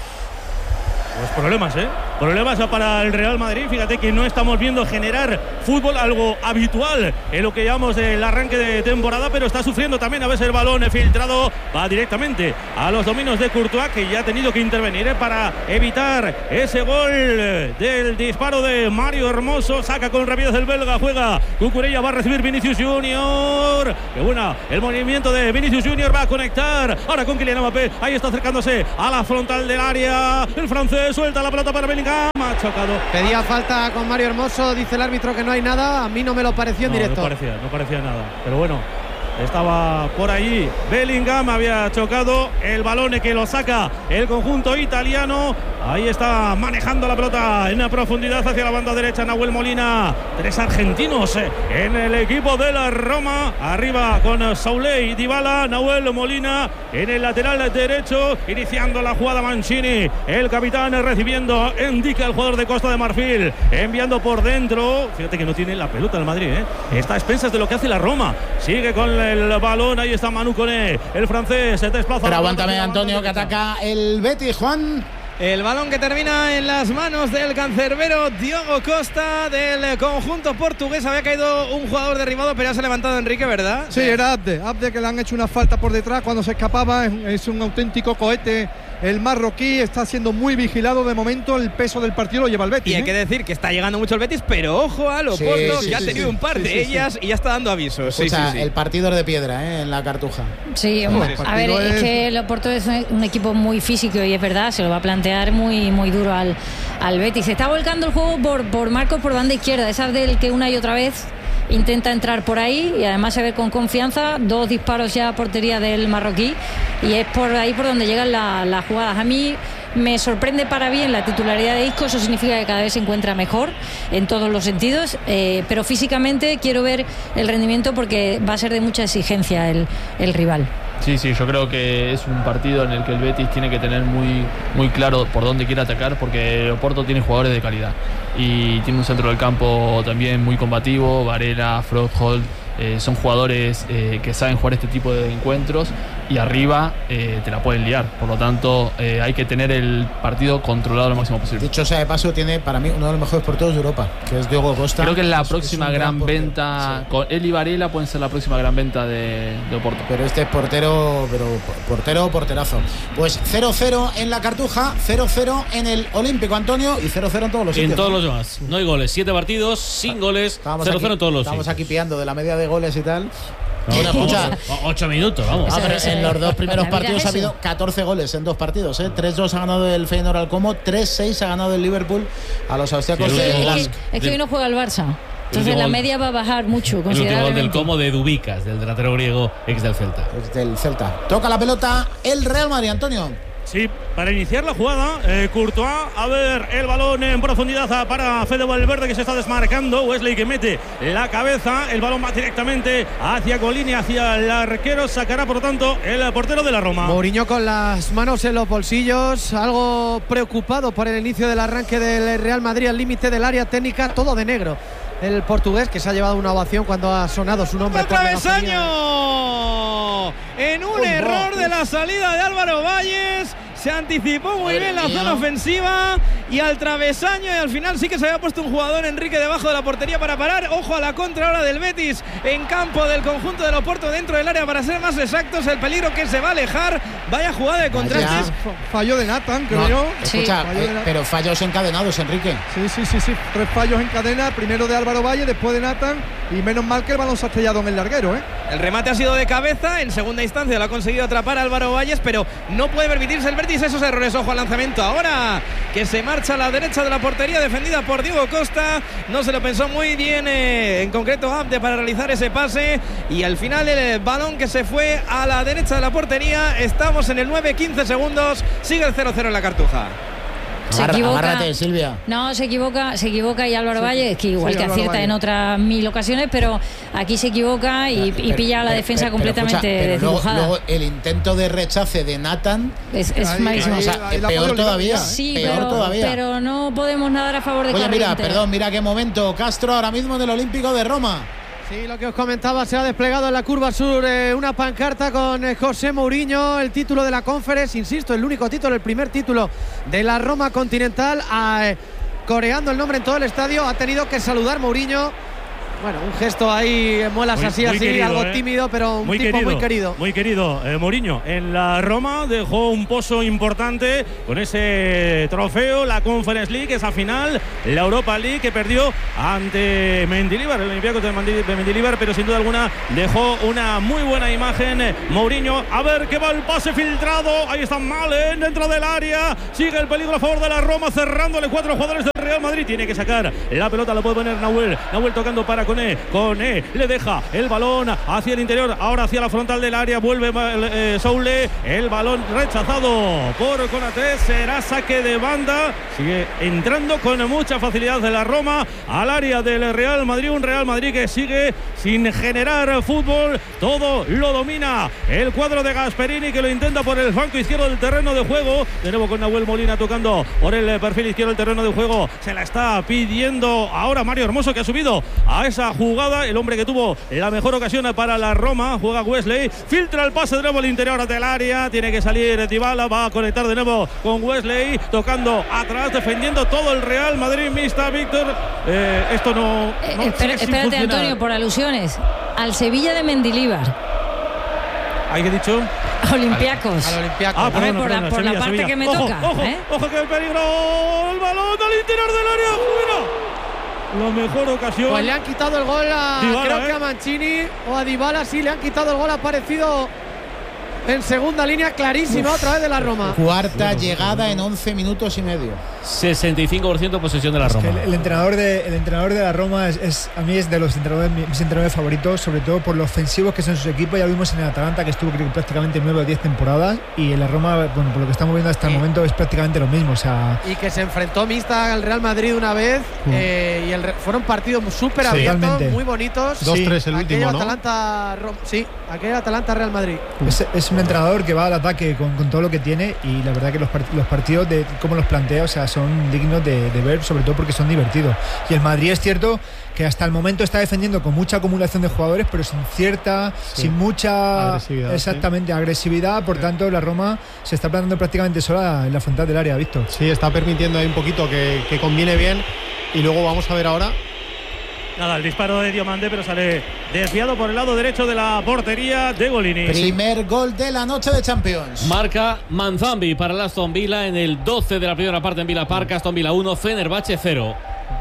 Pues problemas, problemas para el Real Madrid. Fíjate que no estamos viendo generar fútbol, algo habitual en lo que llamamos el arranque de temporada, pero está sufriendo también a veces el balón filtrado, va directamente a los dominios de Courtois, que ya ha tenido que intervenir para evitar ese gol del disparo de Mario Hermoso. Saca con rapidez el belga, juega Cucurella, va a recibir Vinicius Junior. Qué buena el movimiento de Vinicius Junior, va a conectar ahora con Kylian Mbappé. Ahí está acercándose a la frontal del área el francés. Suelta la pelota para Bellingham, ha chocado. Pedía falta con Mario Hermoso, dice el árbitro que no hay nada. A mí no me lo pareció en directo. No parecía nada, pero bueno, estaba por allí Bellingham, había chocado el balón que lo saca el conjunto italiano. Ahí está manejando la pelota en la profundidad hacia la banda derecha Nahuel Molina. 3 argentinos en el equipo de la Roma. Arriba con Souley, Dybala, Nahuel Molina en el lateral derecho. Iniciando la jugada Mancini. El capitán recibiendo indica el jugador de Costa de Marfil. Enviando por dentro. Fíjate que no tiene la pelota el Madrid, Está a expensas de lo que hace la Roma. Sigue con el balón. Ahí está Manu Koné. El francés se desplaza. Pero aguántame, Antonio, que ataca el Betis, Juan. El balón que termina en las manos del cancerbero Diogo Costa del conjunto portugués. Había caído un jugador derribado, pero ya se ha levantado Enrique, ¿verdad? Sí, era Abde, que le han hecho una falta por detrás cuando se escapaba. Es un auténtico cohete. El marroquí está siendo muy vigilado de momento. El peso del partido lo lleva el Betis. Y hay que decir que está llegando mucho el Betis, pero ojo al Oporto, que ha tenido un par de ellas y ya está dando avisos. El partido es de piedra, en la Cartuja. Sí, hombre. A ver, es que el Oporto es un equipo muy físico y es verdad, se lo va a plantear muy duro al Betis. Se está volcando el juego por Marcos por banda izquierda, esa del que una y otra vez intenta entrar por ahí y además se ve con confianza. 2 disparos ya a portería del marroquí y es por ahí por donde llegan las jugadas. A mí me sorprende para bien la titularidad de Isco, eso significa que cada vez se encuentra mejor en todos los sentidos, pero físicamente quiero ver el rendimiento porque va a ser de mucha exigencia el rival. Sí, yo creo que es un partido en el que el Betis tiene que tener muy claro por dónde quiere atacar, porque el Oporto tiene jugadores de calidad y tiene un centro del campo también muy combativo. Varela, Froholt, son jugadores que saben jugar este tipo de encuentros y arriba te la pueden liar. Por lo tanto, hay que tener el partido controlado lo máximo posible. Dicho sea de paso, tiene para mí uno de los mejores porteros de Europa, que es Diogo Costa. Creo que es la próxima gran venta. Con él y Varela pueden ser la próxima gran venta de Oporto. Pero este es porterazo. Pues 0-0 en la Cartuja, 0-0 en el Olímpico, Antonio, y 0-0 en todos los sitios. En todos los demás. No hay goles. 7 partidos, sin goles. 0-0 en todos los sitios. Estamos aquí pillando de la media de goles y tal. No, escucha, 8 minutos, vamos. En los 2 primeros partidos ha habido 14 goles en 2 partidos. 3-2 ha ganado el Feyenoord al Como, 3-6 ha ganado el Liverpool a los austriacos de Lask. Es que hoy no juega el Barça. Entonces la media va a bajar mucho, considerablemente. El último gol del Como de Dubicas, del delantero griego ex del Celta. Toca la pelota el Real Madrid, Antonio. Sí, para iniciar la jugada, Courtois, a ver el balón en profundidad para Fede Valverde, que se está desmarcando. Wesley, que mete la cabeza, el balón va directamente hacia Golini, hacia el arquero, sacará por lo tanto el portero de la Roma. Mourinho con las manos en los bolsillos, algo preocupado por el inicio del arranque del Real Madrid al límite del área técnica, todo de negro. El portugués, que se ha llevado una ovación cuando ha sonado su nombre. ¡Travesaño! En un error de la salida de Álvaro Valles. Se anticipó muy bien la zona ofensiva y al travesaño, y al final sí que se había puesto un jugador, Enrique, debajo de la portería para parar. Ojo a la contra ahora del Betis en campo del conjunto del Oporto, dentro del área, para ser más exactos. El peligro que se va a alejar. Vaya jugada de contrastes. Fallo de Nathan, creo yo. Escucha, pero fallos encadenados, Enrique. Sí. 3 fallos en cadena. Primero de Álvaro Valle, después de Nathan. Y menos mal que el balón se ha estrellado en el larguero, ¿eh? El remate ha sido de cabeza. En segunda instancia lo ha conseguido atrapar Álvaro Valles, pero no puede permitirse el Betis esos errores. Ojo al lanzamiento ahora, que se marcha a la derecha de la portería, defendida por Diego Costa. No se lo pensó muy bien, en concreto Abde, para realizar ese pase, y al final el balón que se fue a la derecha de la portería. Estamos en el 9-15 segundos. Sigue el 0-0 en la Cartuja. Se equivoca. Agárrate, Silvia. No, se equivoca y Álvaro Valle, que igual que acierta en otras 1000 ocasiones, pero aquí se equivoca y pilla a la defensa completamente desdibujada. Luego el intento de rechace de Nathan es malísimo. O sea, peor todavía. Sí, peor todavía. Pero no podemos nadar a favor de Carriente. Mira qué momento. Castro ahora mismo en el Olímpico de Roma. Sí, lo que os comentaba, se ha desplegado en la curva sur una pancarta con José Mourinho, el título de la Conference, insisto, el único título, el primer título de la Roma continental, coreando el nombre en todo el estadio. Ha tenido que saludar Mourinho. Bueno, un gesto ahí, muelas así, querido, algo tímido, pero un tipo muy querido. Muy querido. Mourinho en la Roma dejó un pozo importante con ese trofeo, la Conference League, esa final, la Europa League, que perdió ante Mendilibar, el Olympiacos de Mendilibar, pero sin duda alguna dejó una muy buena imagen Mourinho. A ver que va el pase filtrado, ahí está Malen dentro del área, sigue el peligro a favor de la Roma, cerrándole 4 jugadores del Real Madrid. Tiene que sacar la pelota, lo puede poner Nahuel tocando para Koné, le deja el balón hacia el interior, ahora hacia la frontal del área, vuelve Soule, el balón rechazado por Konaté, será saque de banda. Sigue entrando con mucha facilidad de la Roma al área del Real Madrid, un Real Madrid que sigue sin generar fútbol, todo lo domina el cuadro de Gasperini, que lo intenta por el flanco izquierdo del terreno de juego, de nuevo con Nahuel Molina tocando por el perfil izquierdo del terreno de juego, se la está pidiendo ahora Mario Hermoso, que ha subido a esa jugada, el hombre que tuvo la mejor ocasión para la Roma. Juega Wesley, filtra el pase de nuevo al interior del área, tiene que salir Dybala, va a conectar de nuevo con Wesley, tocando atrás, defendiendo todo el Real Madrid. Mista Víctor, esto no espérate, Antonio, por alusiones al Sevilla de Mendilibar. ¿Hay que dicho? Olympiacos. Al Olympiacos. Por la parte Sevilla. que me toca. Ojo que el peligro, el balón al interior del área, mira. La mejor ocasión. Pues le han quitado el gol a Dybala, creo que a Mancini o a Dybala, sí, le han quitado el gol, ha aparecido en segunda línea, clarísima otra vez de la Roma. Cuarta llegada en 11 minutos y medio. 65% posesión de la Roma. El entrenador de la Roma a mí es de los mis entrenadores favoritos, sobre todo por lo ofensivos que son sus equipos. Ya lo vimos en el Atalanta, que estuvo creo que prácticamente 9 o 10 temporadas, y en la Roma, bueno, por lo que estamos viendo hasta el momento, es prácticamente lo mismo. O sea, y que se enfrentó mixta al Real Madrid una vez, fueron partidos súper abiertos, muy bonitos. 2-3 el último, ¿no? Aquel Atalanta-Real Madrid. Es un entrenador que va al ataque con todo lo que tiene, y la verdad que los partidos, de cómo los plantea, o sea, son dignos de ver, sobre todo porque son divertidos. Y el Madrid es cierto que hasta el momento está defendiendo con mucha acumulación de jugadores, pero sin mucha agresividad. Por tanto, la Roma se está plantando prácticamente sola en la frontal del área, Víctor. Sí, está permitiendo ahí un poquito que combine bien, y luego vamos a ver ahora. Nada, el disparo de Diomande, pero sale desviado por el lado derecho de la portería de Golini. Primer gol de la noche de Champions. Marca Manzambi para el Aston Villa en el 12 de la primera parte en Villa Park. Aston Villa 1, Fenerbahce 0.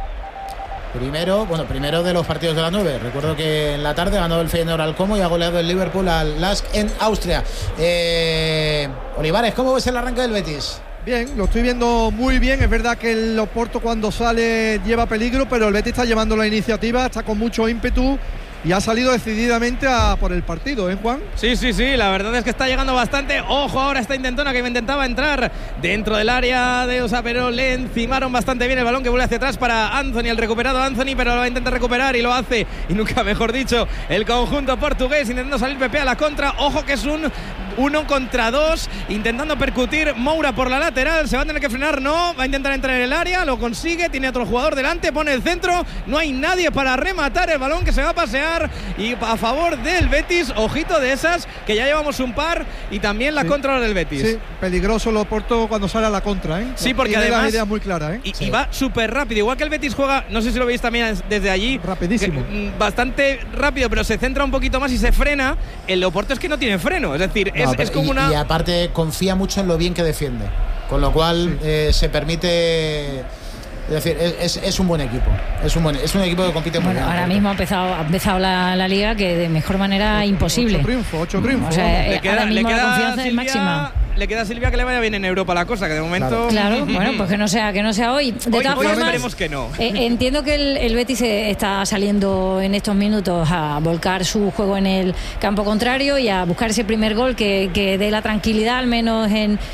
Primero de los partidos de la 9. Recuerdo que en la tarde ganó el Feyenoord al Como y ha goleado el Liverpool al Lask en Austria. Olivares, ¿cómo ves el arranque del Betis? Bien, lo estoy viendo muy bien. Es verdad que el Oporto cuando sale lleva peligro, pero el Betis está llevando la iniciativa, está con mucho ímpetu. y ha salido decididamente a por el partido, Juan. Sí, la verdad es que está llegando bastante. Ojo ahora esta intentona que intentaba entrar dentro del área de USA, pero le encimaron bastante bien el balón, que vuelve hacia atrás para Anthony, el recuperado Anthony, pero lo va a intentar recuperar y lo hace, y nunca mejor dicho, el conjunto portugués intentando salir Pepe a la contra. Ojo que es un 1 contra 2, intentando percutir Moura por la lateral, se va a tener que frenar, no, va a intentar entrar en el área, lo consigue, tiene otro jugador delante, pone el centro, no hay nadie para rematar el balón, que se va a pasear, y a favor del Betis. Ojito de esas, que ya llevamos un par, y también la contra del Betis. Sí, peligroso el Oporto cuando sale a la contra, Sí, porque tiene además la idea muy clara, y va súper rápido, igual que el Betis juega, no sé si lo veis también desde allí, rapidísimo, bastante rápido, pero se centra un poquito más y se frena. El Oporto es que no tiene freno, es decir, es como una... Y aparte confía mucho en lo bien que defiende, con lo cual se permite... Es decir, es un buen equipo. Es un equipo que compite muy bien. Ahora mismo ha empezado la liga que de mejor manera imposible. 8 triunfos. O sea, le queda la confianza es máxima. Le queda a Silvia que le vaya bien en Europa la cosa, que de momento... Claro, bueno, pues que no sea hoy. De todas formas, esperemos que no. Entiendo que el Betis está saliendo en estos minutos a volcar su juego en el campo contrario y a buscar ese primer gol que dé la tranquilidad, al menos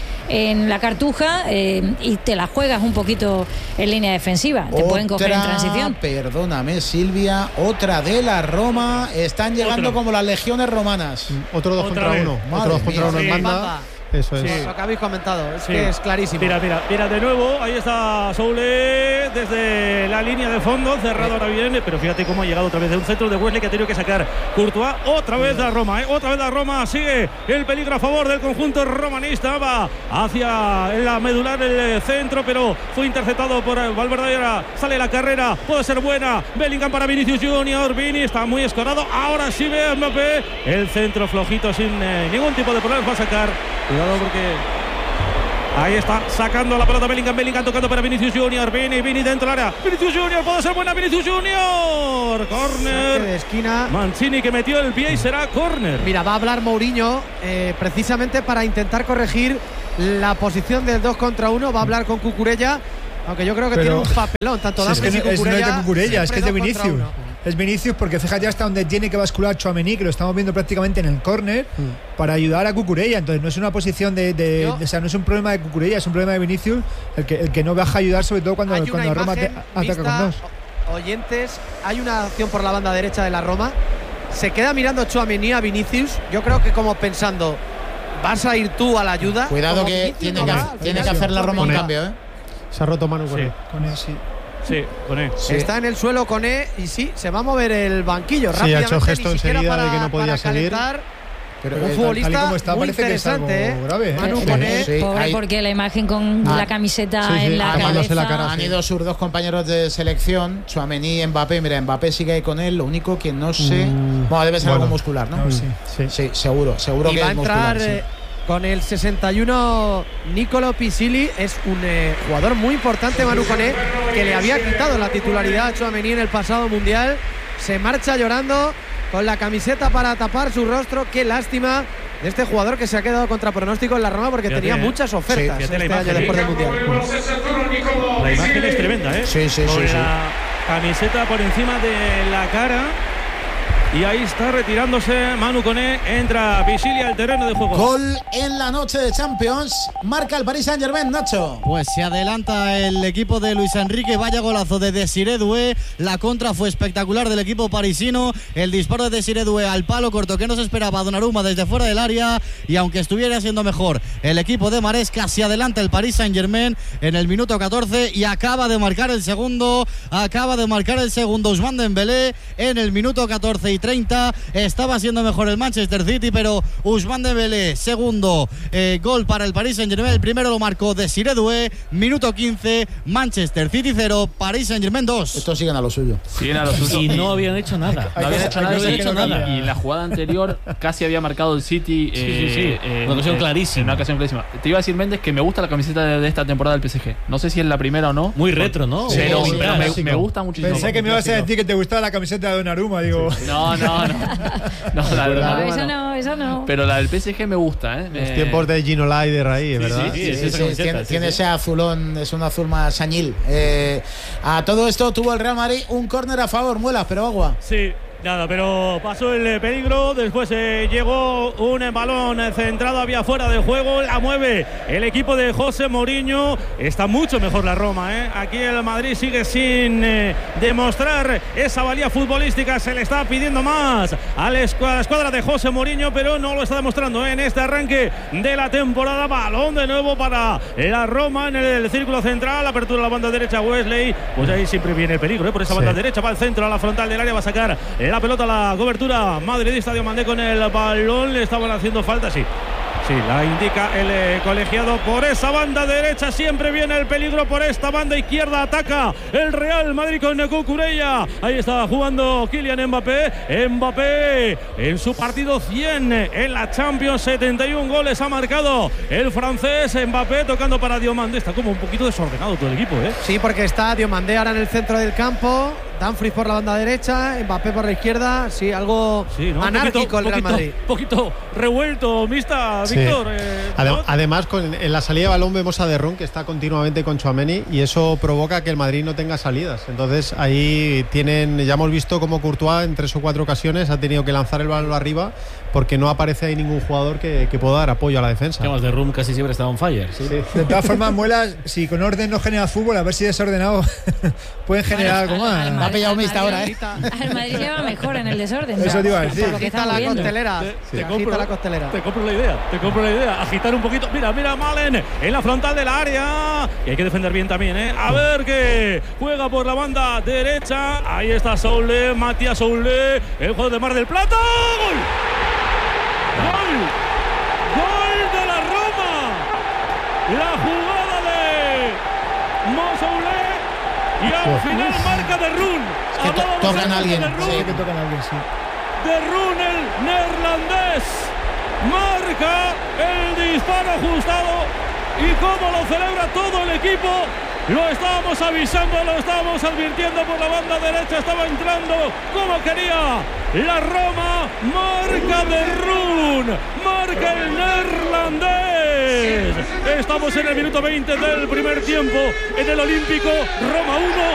en la Cartuja, y te la juegas un poquito en línea defensiva. Te pueden coger en transición. Perdóname, Silvia, otra de la Roma. Están llegando como las legiones romanas. Otro 2 contra 1. Otro 2 contra 1 en banda. Eso es. Lo que habéis comentado, que es clarísimo. Mira, de nuevo, ahí está Soule desde la línea de fondo, cerrado ahora bien, pero fíjate cómo ha llegado otra vez de un centro de Wesley que ha tenido que sacar Courtois. Otra vez la Roma, sigue el peligro a favor del conjunto romanista, va hacia la medular el centro, pero fue interceptado por Valverde. Ahora sale la carrera, puede ser buena. Bellingham para Vinicius Junior, Vini está muy escorado, ahora sí ve a Mbappé, el centro flojito sin ningún tipo de problemas, va a sacar. Cuidado porque ahí está sacando la pelota Bellingham tocando para Vinicius Junior, Vini dentro del área, Vinicius Junior, puede ser buena, Vinicius Junior, córner de esquina, Mancini que metió el pie y será córner. Mira, va a hablar Mourinho precisamente para intentar corregir la posición del 2 contra 1, va a hablar con Cucurella, aunque yo creo que tiene un papelón tanto Dumfries y Cucurella. No es de Cucurella, es que es de 2 contra Vinicius. 1. Es Vinicius, porque fíjate hasta donde tiene que bascular Tchouaméni, que lo estamos viendo prácticamente en el córner, para ayudar a Cucurella. Entonces no es una posición o sea, no es un problema de Cucurella, es un problema de Vinicius, el que no baja a ayudar, sobre todo cuando Roma ataca con 2. Oyentes, hay una acción por la banda derecha de la Roma, se queda mirando Tchouaméni a Vinicius, yo creo que como pensando, vas a ir tú a la ayuda. Cuidado que tiene que hacer la Roma un cambio, Se ha roto Manu con él. Sí, Koné. Está en el suelo Koné y sí, se va a mover el banquillo rápidamente. Ha hecho gesto enseguida de que no podía seguir. Pero un futbolista como está, muy interesante, grave, Manu Koné, pobre, porque la imagen con la camiseta en la cabeza. La cara, han ido sus dos compañeros de selección, Tchouaméni y Mbappé. Mira, Mbappé sigue ahí con él, lo único que no sé. Bueno, debe ser algo muscular, ¿no? Sí, seguro y que va a entrar con el 61 Nicolo Pisili, es un jugador muy importante, Manu Koné, que le había quitado la titularidad a Tchouaméni en el pasado mundial. Se marcha llorando con la camiseta para tapar su rostro. Qué lástima de este jugador que se ha quedado contra pronóstico en la Roma, porque tenía muchas ofertas este año después del mundial. La imagen es tremenda, con la camiseta por encima de la cara. Y ahí está retirándose Manu Koné, entra Pisili al terreno de juego. Gol en la noche de Champions, marca el Paris Saint-Germain, Nacho. Pues se adelanta el equipo de Luis Enrique, vaya golazo de Desiré Doué, la contra fue espectacular del equipo parisino, el disparo de Desiré Doué al palo corto que no se esperaba Donnarumma desde fuera del área, y aunque estuviera siendo mejor el equipo de Maresca, se adelanta el Paris Saint-Germain en el minuto 14 y acaba de marcar el segundo Ousmane Dembélé en el minuto 14 y 30. Estaba siendo mejor el Manchester City, pero Ousmane Dembélé, segundo gol para el Paris Saint-Germain. El primero lo marcó Desiré Doué, minuto 15, Manchester City 0, Paris Saint-Germain 2. Estos siguen a lo suyo. Y no habían hecho nada. Y la jugada anterior casi había marcado el City. Una ocasión clarísima. Te iba a decir, Méndez, que me gusta la camiseta de esta temporada del PSG. No sé si es la primera o no. Muy retro, ¿no? Pero me gusta muchísimo. Pensé que me ibas a decir que te gustaba la camiseta de Donnarumma, digo. No, eso no. Pero la del PSG me gusta, Los tiempos de Gino Leider ahí, ¿verdad? Tiene ese azulón, es un azul más añil. A todo esto tuvo el Real Madrid un córner a favor, Muelas, pero agua. Sí, Nada, pero pasó el peligro. Después llegó un balón centrado, había fuera de juego. La mueve el equipo de José Mourinho. Está mucho mejor la Roma, ¿eh? Aquí el Madrid sigue sin demostrar esa valía futbolística. Se le está pidiendo más a la escuadra de José Mourinho, pero no lo está demostrando en este arranque de la temporada. Balón de nuevo para la Roma en el círculo central. Apertura a la banda derecha, Wesley. Pues ahí siempre viene el peligro, por esa banda derecha. Va al centro, a la frontal del área. Va a sacar la pelota, la cobertura madridista. Diomandé con el balón. Le estaban haciendo falta, sí, la indica el colegiado. Por esa banda derecha siempre viene el peligro. Por esta banda izquierda ataca el Real Madrid con Cucurella. Ahí está jugando Kylian Mbappé. Mbappé en su partido 100 en la Champions, 71 goles ha marcado el francés. Mbappé tocando para Diomandé. Está como un poquito desordenado todo el equipo, ¿eh? Sí, porque está Diomandé ahora en el centro del campo, Dumfries por la banda derecha, Mbappé por la izquierda. Sí, algo anárquico el Real Madrid. Un poquito revuelto, mista, Víctor. Además, en la salida de balón vemos a De Ron, que está continuamente con Tchouaméni, y eso provoca que el Madrid no tenga salidas. Entonces ahí ya hemos visto cómo Courtois en 3 o 4 ocasiones ha tenido que lanzar el balón arriba, porque no aparece ahí ningún jugador que pueda dar apoyo a la defensa. Que más, De Ron casi siempre está on fire. Sí. De todas formas, Muelas, si con orden no genera fútbol, a ver si desordenado pueden generar algo más. Me ha pillado mixta ahora, ¿eh? El Madrid lleva mejor en el desorden. Eso te iba a decir. Agita la costelera. Te compro la idea. Agitar un poquito. Mira Malen en la frontal del área. Y hay que defender bien también, ¿eh? A ver que juega por la banda derecha. Ahí está Soule, Matías Soule. El juego de Mar del Plata. ¡Gol! ¡Gol de la Roma! La jugada de Mo Soule. Y al final marca De Roon. Tocan a alguien. De Roon, el neerlandés, marca el disparo ajustado. Y cómo lo celebra todo el equipo. Lo estábamos avisando, lo estábamos advirtiendo por la banda derecha. Estaba entrando como quería la Roma. Marca De Roon, marca el neerlandés. Estamos en el minuto 20 del primer tiempo en el Olímpico. Roma 1,